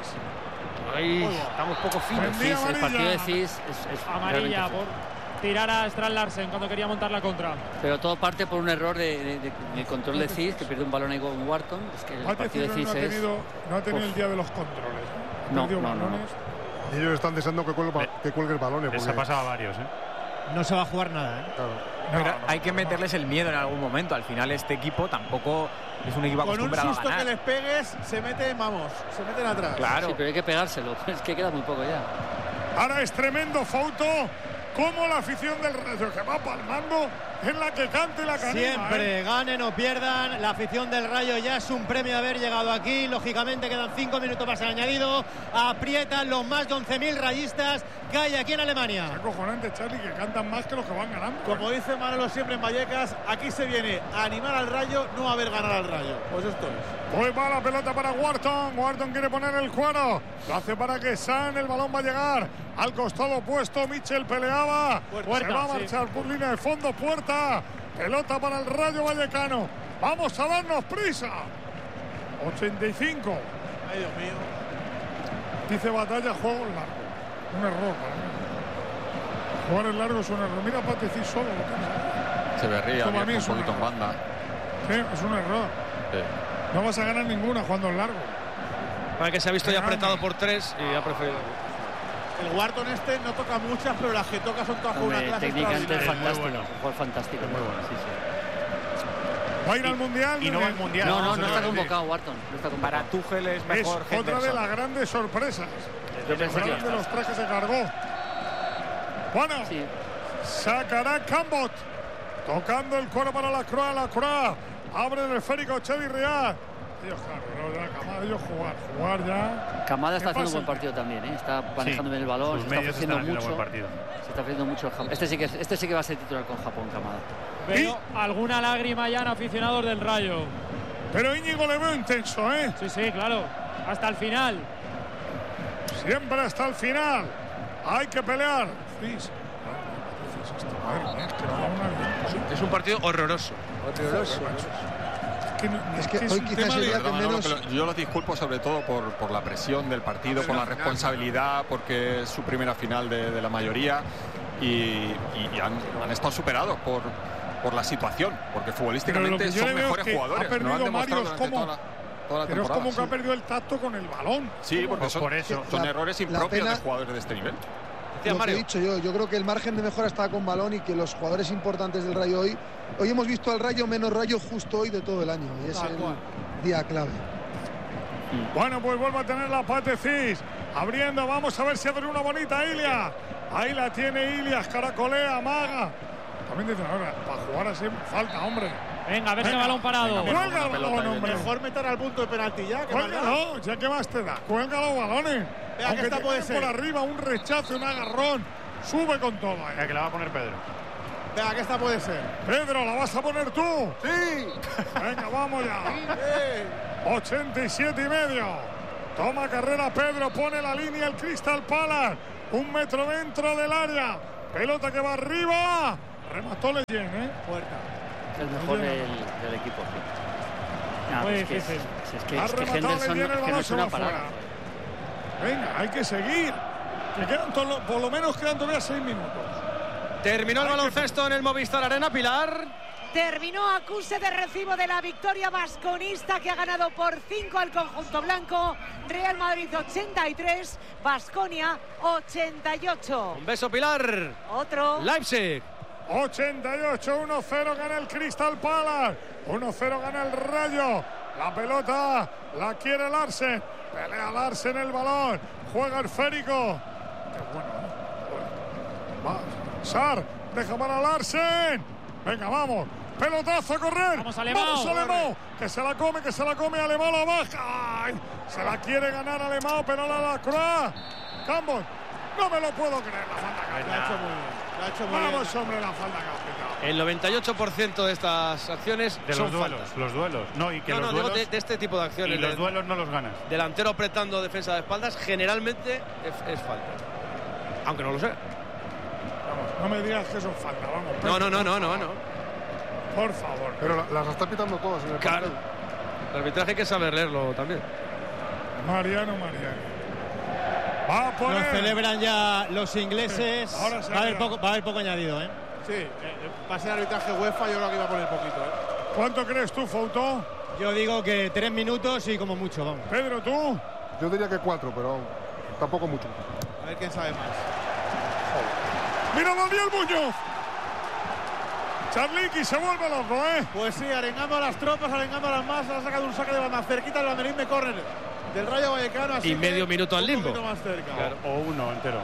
Speaker 6: Ahí estamos poco finos.
Speaker 1: Mendy
Speaker 4: Cis, el
Speaker 1: amarilla.
Speaker 4: partido de Cis es, es
Speaker 3: Amarilla
Speaker 4: realmente-
Speaker 3: por tirar a Strand Larsen cuando quería montar la contra.
Speaker 4: Pero todo parte por un error de, de- de- del control de Cis, que pierde un balón ahí con Wharton. Es que el
Speaker 1: Pate
Speaker 4: partido de
Speaker 1: Ciro
Speaker 4: Cis
Speaker 1: no ha
Speaker 4: es...
Speaker 1: tenido, no ha tenido
Speaker 4: Uf.
Speaker 1: el día de los controles. Ha
Speaker 4: No,
Speaker 1: perdido
Speaker 4: no, no, no.
Speaker 1: balones.
Speaker 10: Y ellos están deseando que cuelgue, que cuelgue el balón.
Speaker 2: Les ha pasado a varios, ¿eh?
Speaker 11: No se va a jugar nada, ¿eh?
Speaker 12: Pero hay que meterles el miedo en algún momento. Al final este equipo tampoco es un equipo
Speaker 5: Con un
Speaker 12: acostumbrado a
Speaker 5: susto
Speaker 12: ganar.
Speaker 5: que les pegues, se meten, vamos, se meten atrás.
Speaker 12: Claro.
Speaker 4: Sí, pero hay que pegárselo. Es que queda muy poco ya.
Speaker 1: Ahora es tremendo Fouto, como la afición del Rayo que va palmando en la que cante la canina.
Speaker 11: Siempre
Speaker 1: ¿eh?
Speaker 11: ganen o pierdan, la afición del Rayo ya es un premio haber llegado aquí. Lógicamente quedan cinco minutos más el añadido. Aprietan los más de once mil rayistas que hay aquí en Alemania.
Speaker 1: Es acojonante, Charlie, que cantan más que los que van ganando.
Speaker 5: Como dice Manolo siempre en Vallecas, aquí se viene a animar al Rayo, no a ver ganar al Rayo. Pues esto es.
Speaker 1: Pues va la pelota para Wharton. Wharton quiere poner el cuero. Lo hace para que San. El balón va a llegar al costado opuesto. Mitchell peleaba.
Speaker 11: Puerta,
Speaker 1: Se va a
Speaker 11: sí.
Speaker 1: marchar por línea de fondo. Puerta. Pelota para el Rayo Vallecano. Vamos a darnos prisa. ochenta y cinco.
Speaker 5: Ay, Dios mío.
Speaker 1: Dice Batalla, juego en largo. Un error para mí. Jugar en largo es un error. Mira, Patecís solo lo tienes.
Speaker 8: Se berría
Speaker 1: Esto para mí
Speaker 8: abierto un
Speaker 1: es un
Speaker 8: poquito en
Speaker 1: error.
Speaker 8: banda.
Speaker 1: Sí, es un error.
Speaker 8: Sí.
Speaker 1: No vas a ganar ninguna jugando en largo.
Speaker 6: Para que se ha visto ya apretado por tres y ha preferido.
Speaker 5: El Wharton este no toca muchas, pero las que toca son todas con una
Speaker 4: Hombre,
Speaker 5: clase
Speaker 4: técnicamente es
Speaker 5: extraordinaria.
Speaker 4: fantástico. Un jugador fantástico. Muy bueno. Sí, sí.
Speaker 1: Va a ir al Mundial.
Speaker 2: Y no va
Speaker 1: eh,
Speaker 2: al Mundial.
Speaker 4: No, no, no
Speaker 2: se
Speaker 4: está
Speaker 2: lo
Speaker 4: convocado Wharton. No está convocado.
Speaker 12: Para Tuchel es
Speaker 1: Es
Speaker 12: mejor
Speaker 1: otra de
Speaker 12: Henderson.
Speaker 1: las grandes sorpresas.
Speaker 4: Yo pensé que iba a
Speaker 1: de los
Speaker 4: estar.
Speaker 1: tres que se cargó. Bueno,
Speaker 4: Sí.
Speaker 1: sacará Cambot. Tocando el cuero para la Croix. La Croix abre el esférico Chedi Riad. Ellos, claro, no, ya, Camada, ellos jugar, jugar ya.
Speaker 4: Camada está
Speaker 1: ¿Qué
Speaker 4: haciendo un buen
Speaker 1: pasa?
Speaker 4: partido también, ¿eh? Está manejando
Speaker 2: Sí,
Speaker 4: bien el balón,
Speaker 2: sus
Speaker 4: se está
Speaker 2: medios
Speaker 4: ofreciendo
Speaker 2: están haciendo
Speaker 4: mucho.
Speaker 2: buen partido.
Speaker 4: Se está ofreciendo mucho el Japón. Este sí que este sí que va a ser titular con Japón, Camada.
Speaker 3: Veo alguna lágrima ya en aficionados del Rayo.
Speaker 1: Pero Íñigo le veo intenso, ¿eh?
Speaker 3: Sí, sí, claro. Hasta el final.
Speaker 1: Siempre hasta el final. Hay que pelear. Fis. Madre mía, es que no da una-
Speaker 6: Es un partido horroroso.
Speaker 1: Horroroso. Es que, no-
Speaker 9: Es que
Speaker 1: es
Speaker 9: hoy
Speaker 1: un
Speaker 9: quizás
Speaker 1: tema
Speaker 9: el
Speaker 1: de-
Speaker 9: día que
Speaker 8: Perdón, Manolo,
Speaker 9: menos-
Speaker 8: que lo- yo los disculpo sobre todo por, por la presión del partido, por la responsabilidad, porque es su primera final de, de la mayoría y, y- y han, han estado superados por, por la situación, porque
Speaker 1: Pero lo
Speaker 8: futbolísticamente
Speaker 1: que yo
Speaker 8: son
Speaker 1: le veo
Speaker 8: mejores
Speaker 1: es que
Speaker 8: jugadores.
Speaker 1: ha perdido
Speaker 8: nos han demostrado
Speaker 1: Mario, es
Speaker 8: durante
Speaker 1: como-
Speaker 8: toda la, toda la
Speaker 1: Pero es
Speaker 8: temporada.
Speaker 1: como que ha
Speaker 8: sí.
Speaker 1: perdido el tacto con el balón.
Speaker 8: Sí, porque son,
Speaker 2: por eso.
Speaker 8: son
Speaker 9: La-
Speaker 8: errores
Speaker 9: la
Speaker 8: impropios
Speaker 9: pena-
Speaker 8: de jugadores de este nivel.
Speaker 6: decía
Speaker 9: lo
Speaker 6: Mario.
Speaker 9: que he dicho yo, yo creo que el margen de mejora está con balón y que los jugadores importantes del Rayo hoy, hoy hemos visto al Rayo menos Rayo justo hoy de todo el año, y es el día clave.
Speaker 1: Bueno, pues vuelve a tener la Patecís. Abriendo, vamos a ver si abre una bonita Ilias. Ahí la tiene Ilias, caracolea, amaga. También dice, ahora, para jugar así, falta, hombre.
Speaker 3: Venga, a ver si balón parado.
Speaker 1: Cuelga el balón, hombre.
Speaker 5: Mejor meter al punto de penalti ya.
Speaker 1: Cuélgalo, ya que más te da. Cuelga los balones.
Speaker 5: Vea,
Speaker 1: aunque
Speaker 5: que esta
Speaker 1: te
Speaker 5: puede
Speaker 1: quede
Speaker 5: ser.
Speaker 1: por arriba, un rechazo, un agarrón. Sube con todo ahí.
Speaker 2: Venga, que la va a poner Pedro.
Speaker 5: Vea, que esta puede ser.
Speaker 1: Pedro, ¿la vas a poner tú?
Speaker 10: Sí.
Speaker 1: Venga, vamos ya. ochenta y siete y medio. Toma carrera Pedro, pone la línea el Crystal Palace. Un metro dentro del área. Pelota que va arriba. Remató Leyen, ¿eh?
Speaker 5: Puerta.
Speaker 4: El mejor del, del equipo. Sí. No,
Speaker 3: Muy
Speaker 4: es que,
Speaker 3: difícil.
Speaker 4: es, es que,
Speaker 1: Ha
Speaker 4: es que
Speaker 1: rematado
Speaker 4: Henderson
Speaker 1: Leyen, el
Speaker 4: es que no
Speaker 1: balón
Speaker 4: es
Speaker 1: se
Speaker 4: una
Speaker 1: va
Speaker 4: parada.
Speaker 1: fuera. Venga, hay que seguir. Que quedan todo- por lo menos quedan todavía seis minutos.
Speaker 6: Terminó el baloncesto en el Movistar Arena, Pilar.
Speaker 14: Terminó acuse de recibo de la victoria vasconista, que ha ganado por cinco al conjunto blanco. Real Madrid ochenta y tres, Baskonia ochenta y ocho.
Speaker 6: Un beso, Pilar.
Speaker 14: Otro.
Speaker 6: Leipzig.
Speaker 1: ochenta y ocho, uno cero gana el Crystal Palace. uno cero gana el Rayo. La pelota la quiere Larsen. Pelea Larsen el balón. Juega el Férico. Qué bueno. Va. Sar, deja para Larsen. Venga, vamos. Pelotazo a correr.
Speaker 3: Vamos, Alemão.
Speaker 1: Vamos, Alemão. Que se la come, que se la come. Alemão la baja. Ay, se la quiere ganar Alemão, pero la la Croix. Campbell. No me lo puedo creer. La falta que ha
Speaker 5: La ha hecho muy bien. La ha hecho muy
Speaker 1: Vamos,
Speaker 5: bien.
Speaker 1: hombre, la falta que ha aplicado.
Speaker 6: El noventa y ocho por ciento de estas acciones
Speaker 2: De
Speaker 6: son
Speaker 2: los duelos,
Speaker 6: faltas.
Speaker 2: los duelos. No, y que
Speaker 6: No,
Speaker 2: los
Speaker 6: no, digo
Speaker 2: duelos.
Speaker 6: de, de este tipo de
Speaker 2: y
Speaker 6: acciones.
Speaker 2: los
Speaker 6: de-
Speaker 2: duelos no los ganas.
Speaker 6: delantero apretando defensa de espaldas, generalmente es, es falta. Aunque no lo sé.
Speaker 1: Vamos, no me digas que eso es falta, vamos.
Speaker 6: No, no, no, no, no, no.
Speaker 1: Por favor.
Speaker 10: Pero la- las está pitando todas en el
Speaker 6: Claro.
Speaker 10: partido.
Speaker 6: El arbitraje hay que saber leerlo también.
Speaker 1: Mariano, Mariano. Va a
Speaker 11: Lo
Speaker 1: poner.
Speaker 11: celebran ya los ingleses.
Speaker 1: Ahora se
Speaker 11: va, a haber
Speaker 1: ha
Speaker 11: poco, va a haber poco añadido, ¿eh?
Speaker 5: Sí, eh, va a ser arbitraje UEFA, yo creo que iba a poner poquito. ¿eh?
Speaker 1: ¿Cuánto crees tú, Foutó?
Speaker 11: Yo digo que tres minutos y como mucho, vamos.
Speaker 1: Pedro, tú.
Speaker 10: Yo diría que cuatro, pero tampoco mucho.
Speaker 5: A ver quién sabe más.
Speaker 1: Mira Daniel Muñoz. Charliqui se vuelve loco, ¿eh?
Speaker 5: Pues sí, arengando a las tropas, arengando a las masas, ha sacado un saque de banda cerquita el banderín de córner del Rayo Vallecano. Así
Speaker 6: Y
Speaker 5: que
Speaker 6: medio minuto al
Speaker 5: un
Speaker 6: limbo.
Speaker 5: poquito más cerca.
Speaker 2: Claro, o uno entero.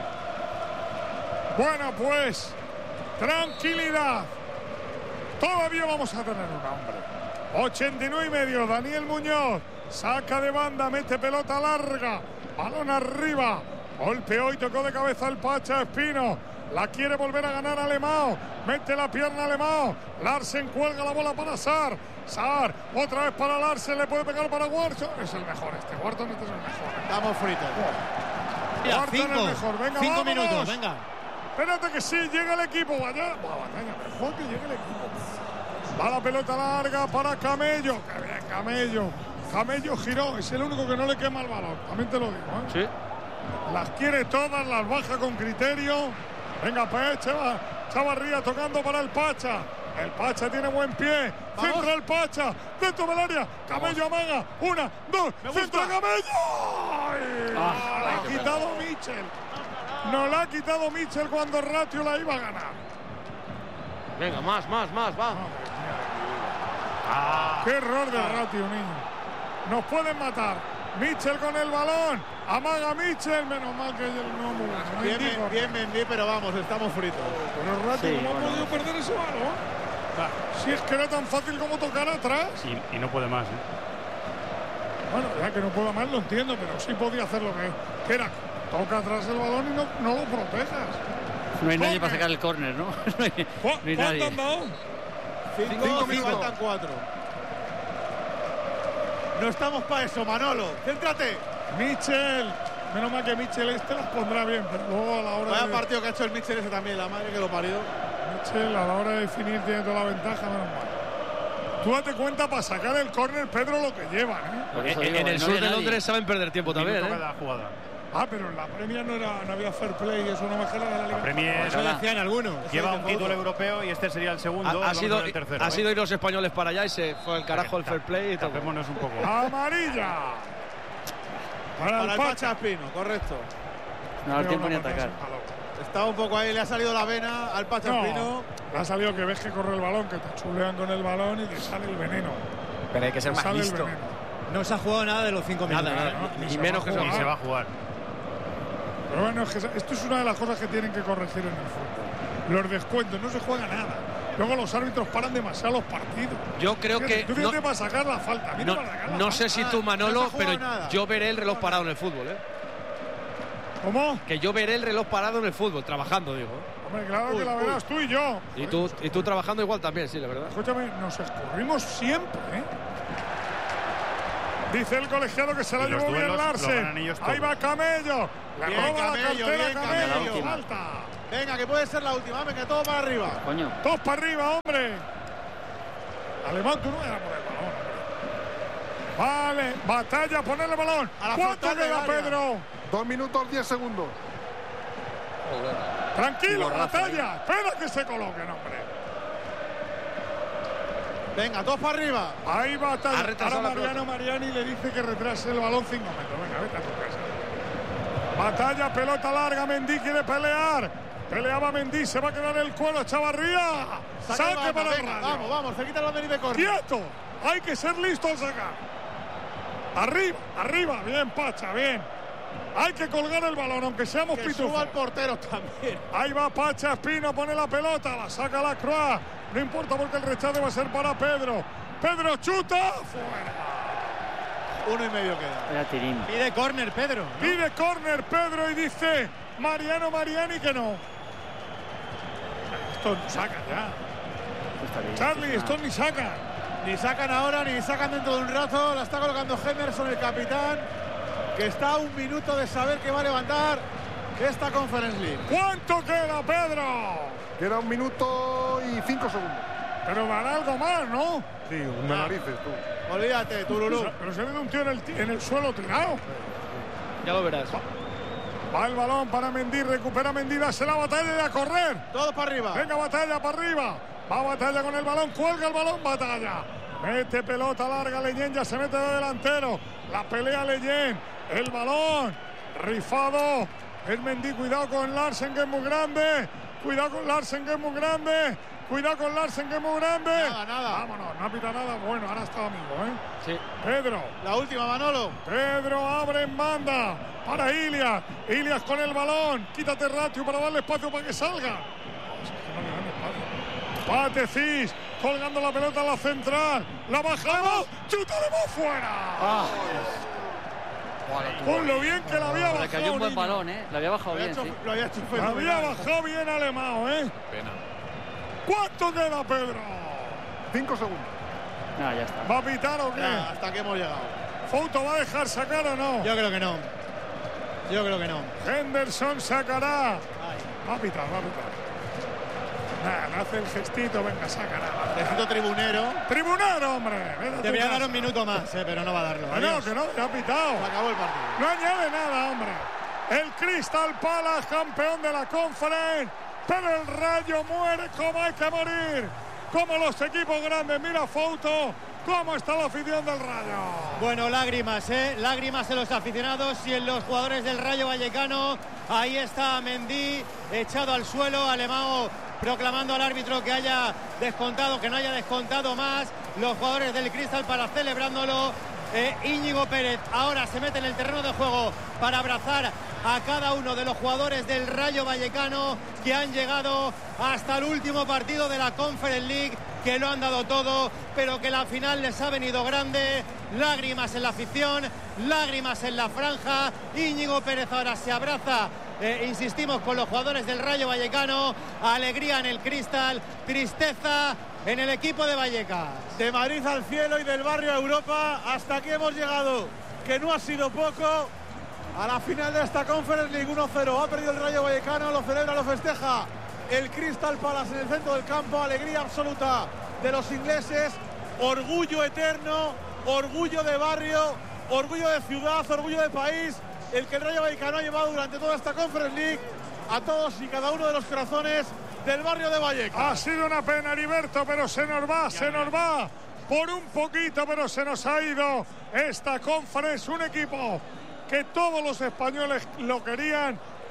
Speaker 1: Bueno, pues. Tranquilidad. Todavía vamos a tener un hombre. ochenta y nueve y medio. Daniel Muñoz. Saca de banda, mete pelota larga. Balón arriba. Golpeó y tocó de cabeza el Pacha Espino. La quiere volver a ganar Alemão. Mete la pierna Alemão. Larsen cuelga la bola para Sar. Sar, otra vez para Larsen. Le puede pegar para Wharton. Es el mejor este. Wharton este es el mejor.
Speaker 5: Estamos fritos.
Speaker 11: Mira,
Speaker 1: Wharton
Speaker 11: cinco,
Speaker 1: el mejor. Venga,
Speaker 11: cinco
Speaker 1: vámonos.
Speaker 11: minutos, venga.
Speaker 1: Espérate que sí, llega el equipo. Vaya, va, batalla, mejor que llegue el equipo. Va la pelota larga para Camello. Que bien, Camello. Camello giró. Es el único que no le quema el balón. También te lo digo, ¿eh?
Speaker 6: Sí.
Speaker 1: Las quiere todas, las baja con criterio. Venga, pues, Chava, Chavarría tocando para el Pacha. El Pacha tiene buen pie.
Speaker 5: Vamos.
Speaker 1: Centra el Pacha. Dentro del área. Camello amaga. Una, dos.
Speaker 5: Me
Speaker 1: Centra
Speaker 5: gusta.
Speaker 1: Camello. ¡Ay!
Speaker 6: Ah,
Speaker 1: No la ha quitado Mitchell. No la ha quitado Mitchell cuando Ratio la iba a ganar.
Speaker 6: Venga, más, más, más, va.
Speaker 1: ¡Qué error de Ratio, niño! Nos pueden matar. Mitchell con el balón. Amaga Mitchell. Menos mal que él no muy bueno. No
Speaker 5: Bien,
Speaker 1: indico.
Speaker 5: bien, bien, bien, pero vamos, estamos fritos.
Speaker 1: Pero Ratio,
Speaker 4: Sí,
Speaker 1: ¿cómo ha
Speaker 4: bueno.
Speaker 1: podido perder ese balón? Si es que era tan fácil como tocar atrás.
Speaker 2: Y, y no puede más, ¿eh?
Speaker 1: Bueno, ya que no pueda más lo entiendo, pero sí podía hacer lo que, que era. Toca atrás el balón y no, no lo protejas.
Speaker 4: No hay nadie
Speaker 1: Córner.
Speaker 4: para sacar el córner, ¿no? No hay,
Speaker 1: ¿Cu-
Speaker 4: no hay
Speaker 1: ¿Cuánto
Speaker 4: nadie.
Speaker 1: han dado?
Speaker 5: Cinco,
Speaker 10: Cinco
Speaker 5: cinco
Speaker 10: minutos.
Speaker 5: faltan cuatro. No estamos para eso, Manolo. Céntrate.
Speaker 1: Mitchell. Menos mal que Mitchell este las pondrá bien, pero luego a la hora
Speaker 5: Vaya
Speaker 1: de...
Speaker 5: partido que ha hecho el Mitchell ese también, la madre que lo parió.
Speaker 1: Mitchell a la hora de definir tiene toda la ventaja, menos mal. Tú date cuenta para sacar el córner, Pedro, lo que llevan, ¿eh?
Speaker 4: Por eso
Speaker 6: En,
Speaker 4: digo,
Speaker 6: en el
Speaker 4: no
Speaker 6: sur
Speaker 4: había
Speaker 6: de
Speaker 4: nadie.
Speaker 6: Londres saben perder tiempo también,
Speaker 2: Minuto
Speaker 6: ¿eh?
Speaker 2: cada jugada.
Speaker 1: Ah, pero en la Premier no, era, no había fair play, eso no me jala de la Liga.
Speaker 2: Premier
Speaker 11: Eso decían algunos.
Speaker 2: lleva un título europeo y este sería el segundo.
Speaker 6: Ha, ha
Speaker 2: vamos
Speaker 6: sido,
Speaker 2: con el tercero,
Speaker 6: ha
Speaker 2: ¿eh?
Speaker 6: sido ir los españoles para allá y se fue al carajo el fair play y todo.
Speaker 2: Tapémonos un poco.
Speaker 1: Amarilla. Para,
Speaker 5: Para
Speaker 1: el
Speaker 5: el
Speaker 1: Pacha.
Speaker 5: Pacha Espino, correcto.
Speaker 4: No da tiempo ni a
Speaker 1: Pero
Speaker 4: atacar.
Speaker 1: vamos,
Speaker 5: Estaba un poco ahí, le ha salido la vena al Pacha
Speaker 1: No,
Speaker 5: Espino.
Speaker 1: le ha salido que ves que corre el balón, que te chulean con el balón y te sale el veneno.
Speaker 12: Pero hay que ser
Speaker 1: Te
Speaker 12: más
Speaker 1: sale el
Speaker 12: listo.
Speaker 1: veneno.
Speaker 11: No se ha jugado nada de los cinco
Speaker 7: Nada,
Speaker 11: minutos.
Speaker 7: nada,
Speaker 1: No,
Speaker 7: ni,
Speaker 1: ni se
Speaker 7: menos
Speaker 1: va
Speaker 7: que
Speaker 1: a
Speaker 7: se
Speaker 1: jugar.
Speaker 2: Y se va a jugar.
Speaker 1: Pero bueno, es que esto es una de las cosas que tienen que corregir en el fútbol. Los descuentos, no se juega nada. Luego los árbitros paran demasiado los partidos.
Speaker 6: Yo creo
Speaker 1: Fíjate,
Speaker 6: que
Speaker 1: Tú fíjate
Speaker 6: no-
Speaker 1: para sacar la falta. A mí no,
Speaker 6: No,
Speaker 1: para sacar la
Speaker 6: no
Speaker 1: falta.
Speaker 6: sé si tú,
Speaker 5: no
Speaker 6: Manolo,
Speaker 5: se ha jugado
Speaker 6: pero
Speaker 5: nada.
Speaker 6: yo veré el reloj parado en el fútbol, ¿eh?
Speaker 1: ¿Cómo?
Speaker 6: Que yo veré el reloj parado en el fútbol, trabajando, digo.
Speaker 1: Hombre, claro
Speaker 5: Uy,
Speaker 1: que la
Speaker 5: uy.
Speaker 1: verás tú y yo.
Speaker 6: Y tú, y tú trabajando igual también, sí, la verdad.
Speaker 1: Escúchame, nos escurrimos siempre, ¿eh? Dice el colegiado que se la
Speaker 2: Y los
Speaker 1: llevó bien
Speaker 2: duelos los ganan
Speaker 1: Larsen.
Speaker 2: ellos
Speaker 1: Ahí
Speaker 2: todos.
Speaker 1: va Camello. Le
Speaker 5: Bien,
Speaker 1: roba
Speaker 5: Camello,
Speaker 1: la cartera
Speaker 5: bien,
Speaker 1: Camello.
Speaker 5: Camello.
Speaker 1: Falta.
Speaker 5: Venga, que puede ser la última. Venga, todo para arriba.
Speaker 4: Coño.
Speaker 1: Dos para arriba, hombre. Alemán, tú no eras por el balón. Vale, batalla, ponerle el balón.
Speaker 5: A la
Speaker 1: ¿Cuánto
Speaker 5: frontal de
Speaker 1: queda,
Speaker 5: área.
Speaker 1: Pedro?
Speaker 10: Dos minutos, diez segundos.
Speaker 1: Tranquilo,
Speaker 10: Borrazo,
Speaker 1: batalla. Espera que se coloquen, hombre.
Speaker 5: Venga, dos para arriba.
Speaker 1: Ahí batalla.
Speaker 6: Ha retrasado
Speaker 1: Ahora
Speaker 6: la
Speaker 1: Mariano Mariani le dice que retrase el balón cinco metros. Venga, vete a tu casa. Batalla, pelota larga. Mendy quiere pelear. Peleaba Mendy, se va a quedar el cuero. Chavarría.
Speaker 5: Saca el
Speaker 1: Saque
Speaker 5: banda,
Speaker 1: para el
Speaker 5: venga,
Speaker 1: Rayo.
Speaker 5: vamos, vamos, se quita el banderín de córner.
Speaker 1: ¡Quieto! Hay que ser listo al sacar. Arriba, arriba. Bien, Pacha, bien. Hay que colgar el balón, aunque seamos
Speaker 5: Que
Speaker 1: pitufos.
Speaker 5: suba el portero también.
Speaker 1: Ahí va Pacha Espino, pone la pelota, la saca la Croix. No importa porque el rechace va a ser para Pedro. Pedro chuta. Fuera.
Speaker 5: Uno y medio queda.
Speaker 4: Era Tirín.
Speaker 11: Pide córner, Pedro.
Speaker 1: Pide córner Pedro y dice Mariano Mariani que no. Esto no saca ya.
Speaker 4: Está bien.
Speaker 1: Charlie, esto ni saca.
Speaker 5: Ni sacan ahora, ni sacan dentro de un rato. La está colocando Henderson, el capitán, que está a un minuto de saber que va a levantar esta Conference League.
Speaker 1: ¿Cuánto queda, Pedro?
Speaker 10: Queda un minuto y cinco segundos.
Speaker 1: Pero dará algo más, ¿no?
Speaker 10: Sí, me narices tú.
Speaker 5: Olvídate, Tururú.
Speaker 1: Pero se ve de un tío en el, ti- en el suelo tirado.
Speaker 6: Ya lo verás.
Speaker 1: Va el balón para Mendy, recupera Mendy, hace la batalla y a correr.
Speaker 5: Todo para arriba.
Speaker 1: Venga, batalla para arriba. Va batalla con el balón, cuelga el balón, batalla. Mete pelota larga, Leyen ya se mete de delantero. La pelea Leyen. El balón rifado. El Mendy, cuidado con Larsen que es muy grande. Cuidado con Larsen que es muy grande. Cuidado con Larsen que es muy grande.
Speaker 5: Nada, nada.
Speaker 1: Vámonos, no apita nada. Bueno, ahora está amigo, ¿eh?
Speaker 6: Sí.
Speaker 1: Pedro.
Speaker 5: La última, Manolo.
Speaker 1: Pedro abre en banda para Ilias. Ilias con el balón. Quítate Ratio para darle espacio para que salga. No, es que no le dan espacio. Patecis colgando la pelota a la central. La bajamos. Chuta de voz fuera.
Speaker 4: Ah,
Speaker 1: Con lo bien que la había
Speaker 4: le
Speaker 1: bajado.
Speaker 4: cayó un buen
Speaker 1: niño.
Speaker 4: balón, ¿eh? Le había bajado
Speaker 5: Lo había
Speaker 4: bien,
Speaker 5: hecho,
Speaker 4: sí.
Speaker 5: lo había hecho
Speaker 1: La había
Speaker 5: fenomenal.
Speaker 1: bajado bien Alemão, ¿eh?
Speaker 8: Pena.
Speaker 1: ¿Cuánto queda, Pedro?
Speaker 10: Cinco segundos.
Speaker 4: Ah, ya está.
Speaker 1: ¿Va a pitar o qué?
Speaker 5: Ya, hasta aquí hemos llegado.
Speaker 1: ¿Fouto va a dejar sacar o no?
Speaker 11: Yo creo que no. Yo creo que no.
Speaker 1: Henderson sacará. Va a pitar, va a pitar. Nada, no hace el gestito, venga, sacará.
Speaker 5: Necesito tribunero.
Speaker 1: Tribunero, hombre. Vete a tu
Speaker 11: Debería
Speaker 1: casa.
Speaker 11: dar un minuto más, eh, pero no va a darlo.
Speaker 1: Que no,
Speaker 11: Adiós.
Speaker 1: que no, ya ha pitado.
Speaker 5: Se acabó el partido.
Speaker 1: No añade nada, hombre. El Crystal Palace, campeón de la Conference. Pero el Rayo muere como hay que morir. Como los equipos grandes. Mira, Fouto, cómo está la afición del Rayo.
Speaker 11: Bueno, lágrimas, ¿eh? Lágrimas en los aficionados y en los jugadores del Rayo Vallecano. Ahí está Mendy echado al suelo, Alemão proclamando al árbitro que haya descontado, que no haya descontado más. Los jugadores del Crystal para celebrándolo. Eh, Íñigo Pérez ahora se mete en el terreno de juego para abrazar a cada uno de los jugadores del Rayo Vallecano que han llegado hasta el último partido de la Conference League, que lo han dado todo, pero que la final les ha venido grande. Lágrimas en la afición, lágrimas en la franja. Íñigo Pérez ahora se abraza, eh, insistimos, con los jugadores del Rayo Vallecano. Alegría en el Crystal, tristeza en el equipo de Vallecas.
Speaker 5: De Madrid al cielo y del barrio a Europa, hasta aquí hemos llegado, que no ha sido poco. A la final de esta Conference League, uno cero, ha perdido el Rayo Vallecano, lo celebra, lo festeja el Crystal Palace en el centro del campo. Alegría absoluta de los ingleses, orgullo eterno, orgullo de barrio, orgullo de ciudad, orgullo de país, el que el Rayo Vallecano ha llevado durante toda esta Conference League a todos y cada uno de los corazones del barrio de Vallecas.
Speaker 1: Ha sido una pena, Heriberto, pero se nos va, se nos va. Por un poquito, pero se nos ha ido esta Conference. Un equipo que todos los españoles lo querían.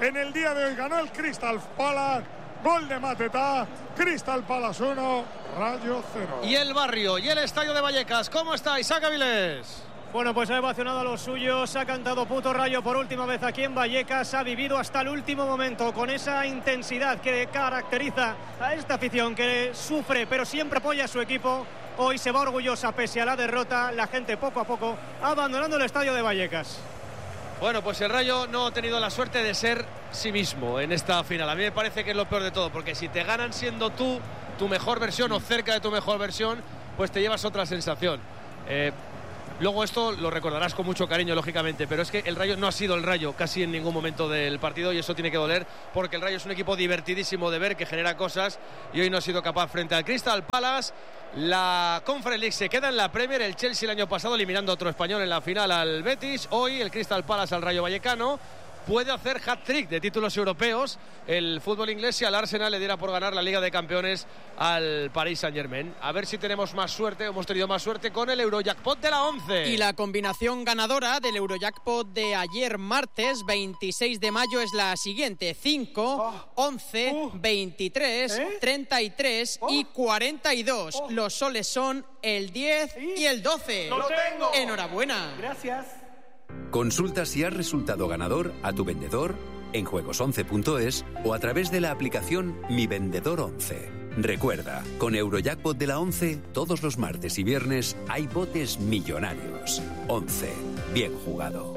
Speaker 1: en el día de hoy. Ganó el Crystal Palace, gol de Matetá, Crystal Palace uno, Rayo cero.
Speaker 6: Y el barrio y el estadio de Vallecas, ¿cómo está Isaac Avilés?
Speaker 18: Bueno, pues ha emocionado a los suyos, ha cantado Puto Rayo por última vez aquí en Vallecas, ha vivido hasta el último momento con esa intensidad que caracteriza a esta afición que sufre pero siempre apoya a su equipo. Hoy se va orgullosa pese a la derrota, la gente poco a poco abandonando el estadio de Vallecas.
Speaker 6: Bueno, pues el Rayo no ha tenido la suerte de ser sí mismo en esta final. A mí me parece que es lo peor de todo, porque si te ganan siendo tú, tu mejor versión o cerca de tu mejor versión, pues te llevas otra sensación. Eh, Luego esto lo recordarás con mucho cariño, lógicamente, pero es que el Rayo no ha sido el Rayo casi en ningún momento del partido y eso tiene que doler porque el Rayo es un equipo divertidísimo de ver, que genera cosas y hoy no ha sido capaz frente al Crystal Palace. La Conference League se queda en la Premier, el Chelsea el año pasado eliminando a otro español en la final al Betis, hoy el Crystal Palace al Rayo Vallecano. Puede hacer hat-trick de títulos europeos el fútbol inglés si al Arsenal le diera por ganar la Liga de Campeones al Paris Saint-Germain. A ver si tenemos más suerte, hemos tenido más suerte con el Eurojackpot de la once.
Speaker 19: Y la combinación ganadora del Eurojackpot de ayer martes, veintiséis de mayo, es la siguiente: cinco, once, veintitrés, treinta y tres y cuarenta y dos. Los soles son el diez y el doce.
Speaker 18: ¡Lo tengo!
Speaker 19: Enhorabuena.
Speaker 18: Gracias.
Speaker 20: Consulta si has resultado ganador a tu vendedor en juegos once punto es o a través de la aplicación Mi Vendedor once. Recuerda, con Eurojackpot de la once, todos los martes y viernes hay botes millonarios. once. Bien jugado.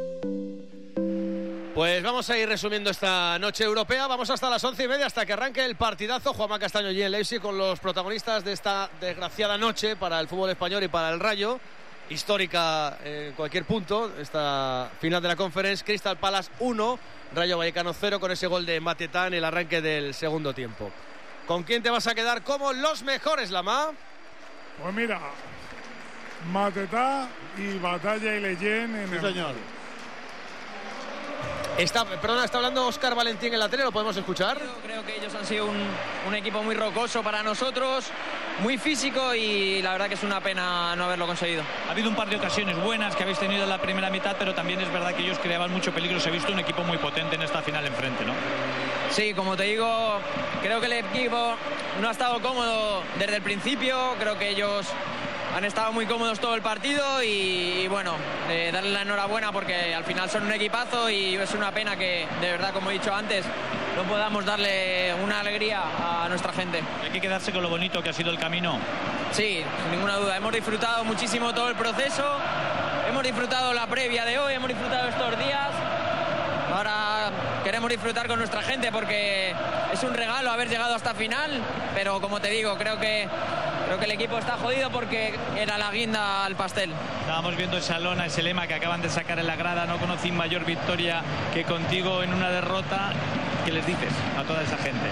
Speaker 6: Pues vamos a ir resumiendo esta noche europea. Vamos hasta las once y media, hasta que arranque el partidazo. Juanma Castaño y en Leipzig con los protagonistas de esta desgraciada noche para el fútbol español y para el Rayo. Histórica en cualquier punto, esta final de la Conference. Crystal Palace uno, Rayo Vallecano cero, con ese gol de Matetá en el arranque del segundo tiempo. ¿Con quién te vas a quedar como los mejores, Lama?
Speaker 1: Pues mira, Matetá y Batalla y Leyen en
Speaker 5: sí,
Speaker 1: el...
Speaker 5: señor.
Speaker 6: Está, perdona, está hablando Óscar Valentín en la tele, ¿lo podemos escuchar?
Speaker 21: Yo creo que ellos han sido un, un equipo muy rocoso para nosotros, muy físico, y la verdad que es una pena no haberlo conseguido.
Speaker 22: Ha habido un par de ocasiones buenas que habéis tenido en la primera mitad, pero también es verdad que ellos creaban mucho peligro. Se ha visto un equipo muy potente en esta final enfrente, ¿no?
Speaker 21: Sí, como te digo, creo que el equipo no ha estado cómodo desde el principio. Creo que ellos han estado muy cómodos todo el partido y, y bueno, eh, darle la enhorabuena porque al final son un equipazo y es una pena que, de verdad, como he dicho antes, no podamos darle una alegría a nuestra gente.
Speaker 22: Hay que quedarse con lo bonito que ha sido el camino.
Speaker 21: Sí, sin ninguna duda. Hemos disfrutado muchísimo todo el proceso, hemos disfrutado la previa de hoy, hemos disfrutado estos días. Ahora queremos disfrutar con nuestra gente porque es un regalo haber llegado hasta final, pero como te digo, creo que creo que el equipo está jodido porque era la guinda al pastel.
Speaker 22: Estábamos viendo esa lona, ese lema que acaban de sacar en la grada: no conocí mayor victoria que contigo en una derrota. ¿Qué les dices a toda esa gente?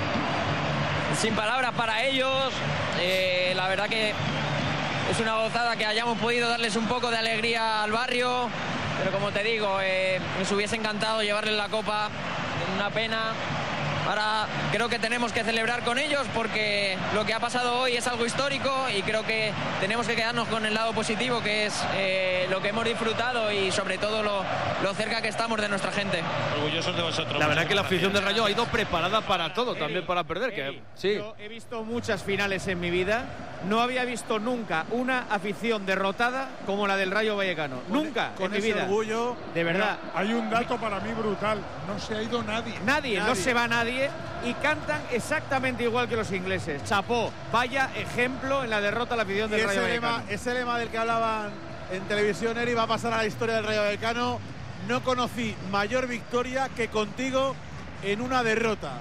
Speaker 21: Sin palabras para ellos, eh, la verdad que es una gozada que hayamos podido darles un poco de alegría al barrio. Pero como te digo, eh, nos hubiese encantado llevarles la copa, una pena. Ahora creo que tenemos que celebrar con ellos porque lo que ha pasado hoy es algo histórico y creo que tenemos que quedarnos con el lado positivo, que es eh, lo que hemos disfrutado y sobre todo lo, lo cerca que estamos de nuestra gente.
Speaker 22: Orgullosos de vosotros.
Speaker 6: La verdad que la afición del Rayo ha ido preparada para todo, también para perder. Que, sí.
Speaker 7: Yo he visto muchas finales en mi vida, no había visto nunca una afición derrotada como la del Rayo Vallecano.
Speaker 5: Con
Speaker 7: nunca
Speaker 5: con
Speaker 7: en mi
Speaker 5: ese
Speaker 7: vida.
Speaker 5: orgullo.
Speaker 7: De verdad.
Speaker 1: Mira, hay un dato para mí brutal, no se ha ido nadie.
Speaker 7: Nadie,
Speaker 1: nadie.
Speaker 7: no se va nadie y cantan exactamente igual que los ingleses. Chapó, vaya ejemplo en la derrota a la afición
Speaker 5: Y
Speaker 7: del Rayo
Speaker 5: ese
Speaker 7: Vallecano.
Speaker 5: lema, ese lema del que hablaban en televisión, Eri, va a pasar a la historia del Rayo Vallecano. No conocí mayor victoria que contigo en una derrota.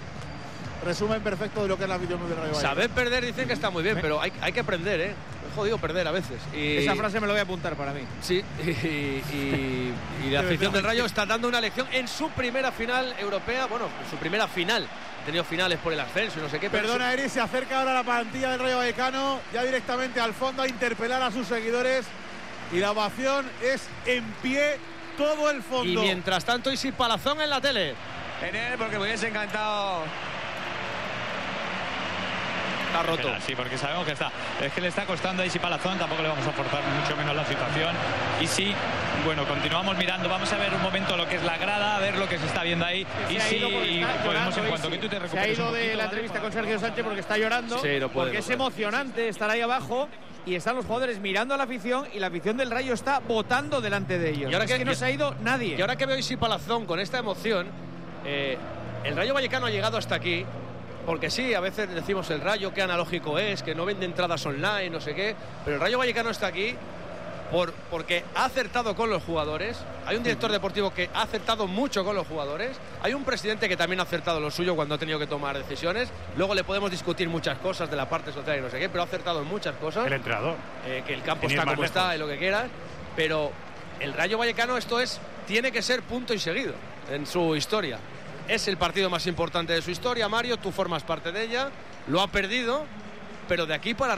Speaker 5: Resumen perfecto de lo que es la afición del Rayo Vallecano.
Speaker 6: Saber perder dicen que está muy bien, pero hay, hay que aprender, ¿eh? Es jodido perder a veces. Y...
Speaker 7: Esa frase me lo voy a apuntar para mí.
Speaker 6: Sí, y, y, y la afición del Rayo está dando una lección en su primera final europea, bueno, en su primera final. Ha tenido finales por el ascenso y no sé qué.
Speaker 5: Perdona,
Speaker 6: pero...
Speaker 5: Eri, se acerca ahora la plantilla del Rayo Vallecano, ya directamente al fondo a interpelar a sus seguidores. Y la ovación es en pie, todo el fondo.
Speaker 6: Y mientras tanto, Isi Palazón en la tele.
Speaker 23: Genial, porque me hubiese encantado
Speaker 6: Está roto.
Speaker 22: Sí, porque sabemos que está. Es que le está costando a Isi Palazón, tampoco le vamos a forzar mucho menos la situación. Y sí, bueno, continuamos mirando. Vamos a ver un momento lo que es la grada, a ver lo que se está viendo ahí. Y sí, y podemos en cuanto que tú te
Speaker 7: Se ha
Speaker 22: recuperes
Speaker 7: ido
Speaker 22: un
Speaker 7: de
Speaker 22: poquito,
Speaker 7: la
Speaker 22: ¿vale?
Speaker 7: entrevista con Sergio Sánchez porque está llorando.
Speaker 6: Sí, no puede,
Speaker 7: porque
Speaker 6: no
Speaker 7: es
Speaker 6: puede.
Speaker 7: emocionante estar ahí abajo y están los jugadores mirando a la afición y la afición del Rayo está votando delante de ellos.
Speaker 6: Y ahora
Speaker 7: es
Speaker 6: que,
Speaker 7: que no se ha ido nadie.
Speaker 6: Y ahora que veo a Isi Palazón con esta emoción, eh, el Rayo Vallecano ha llegado hasta aquí. Porque sí, a veces decimos el Rayo, qué analógico es, que no vende entradas online, no sé qué. Pero el Rayo Vallecano está aquí por, porque ha acertado con los jugadores. Hay un director deportivo que ha acertado mucho con los jugadores. Hay un presidente que también ha acertado lo suyo cuando ha tenido que tomar decisiones. Luego le podemos discutir muchas cosas de la parte social y no sé qué, pero ha acertado en muchas cosas.
Speaker 2: El entrenador.
Speaker 6: Eh, que el campo
Speaker 2: Sin ir
Speaker 6: está
Speaker 2: más
Speaker 6: como
Speaker 2: lejos.
Speaker 6: está y lo que quieras. Pero el Rayo Vallecano, esto es, tiene que ser punto y seguido en su historia. Es el partido más importante de su historia, Mario, tú formas parte de ella, lo ha perdido, pero de aquí para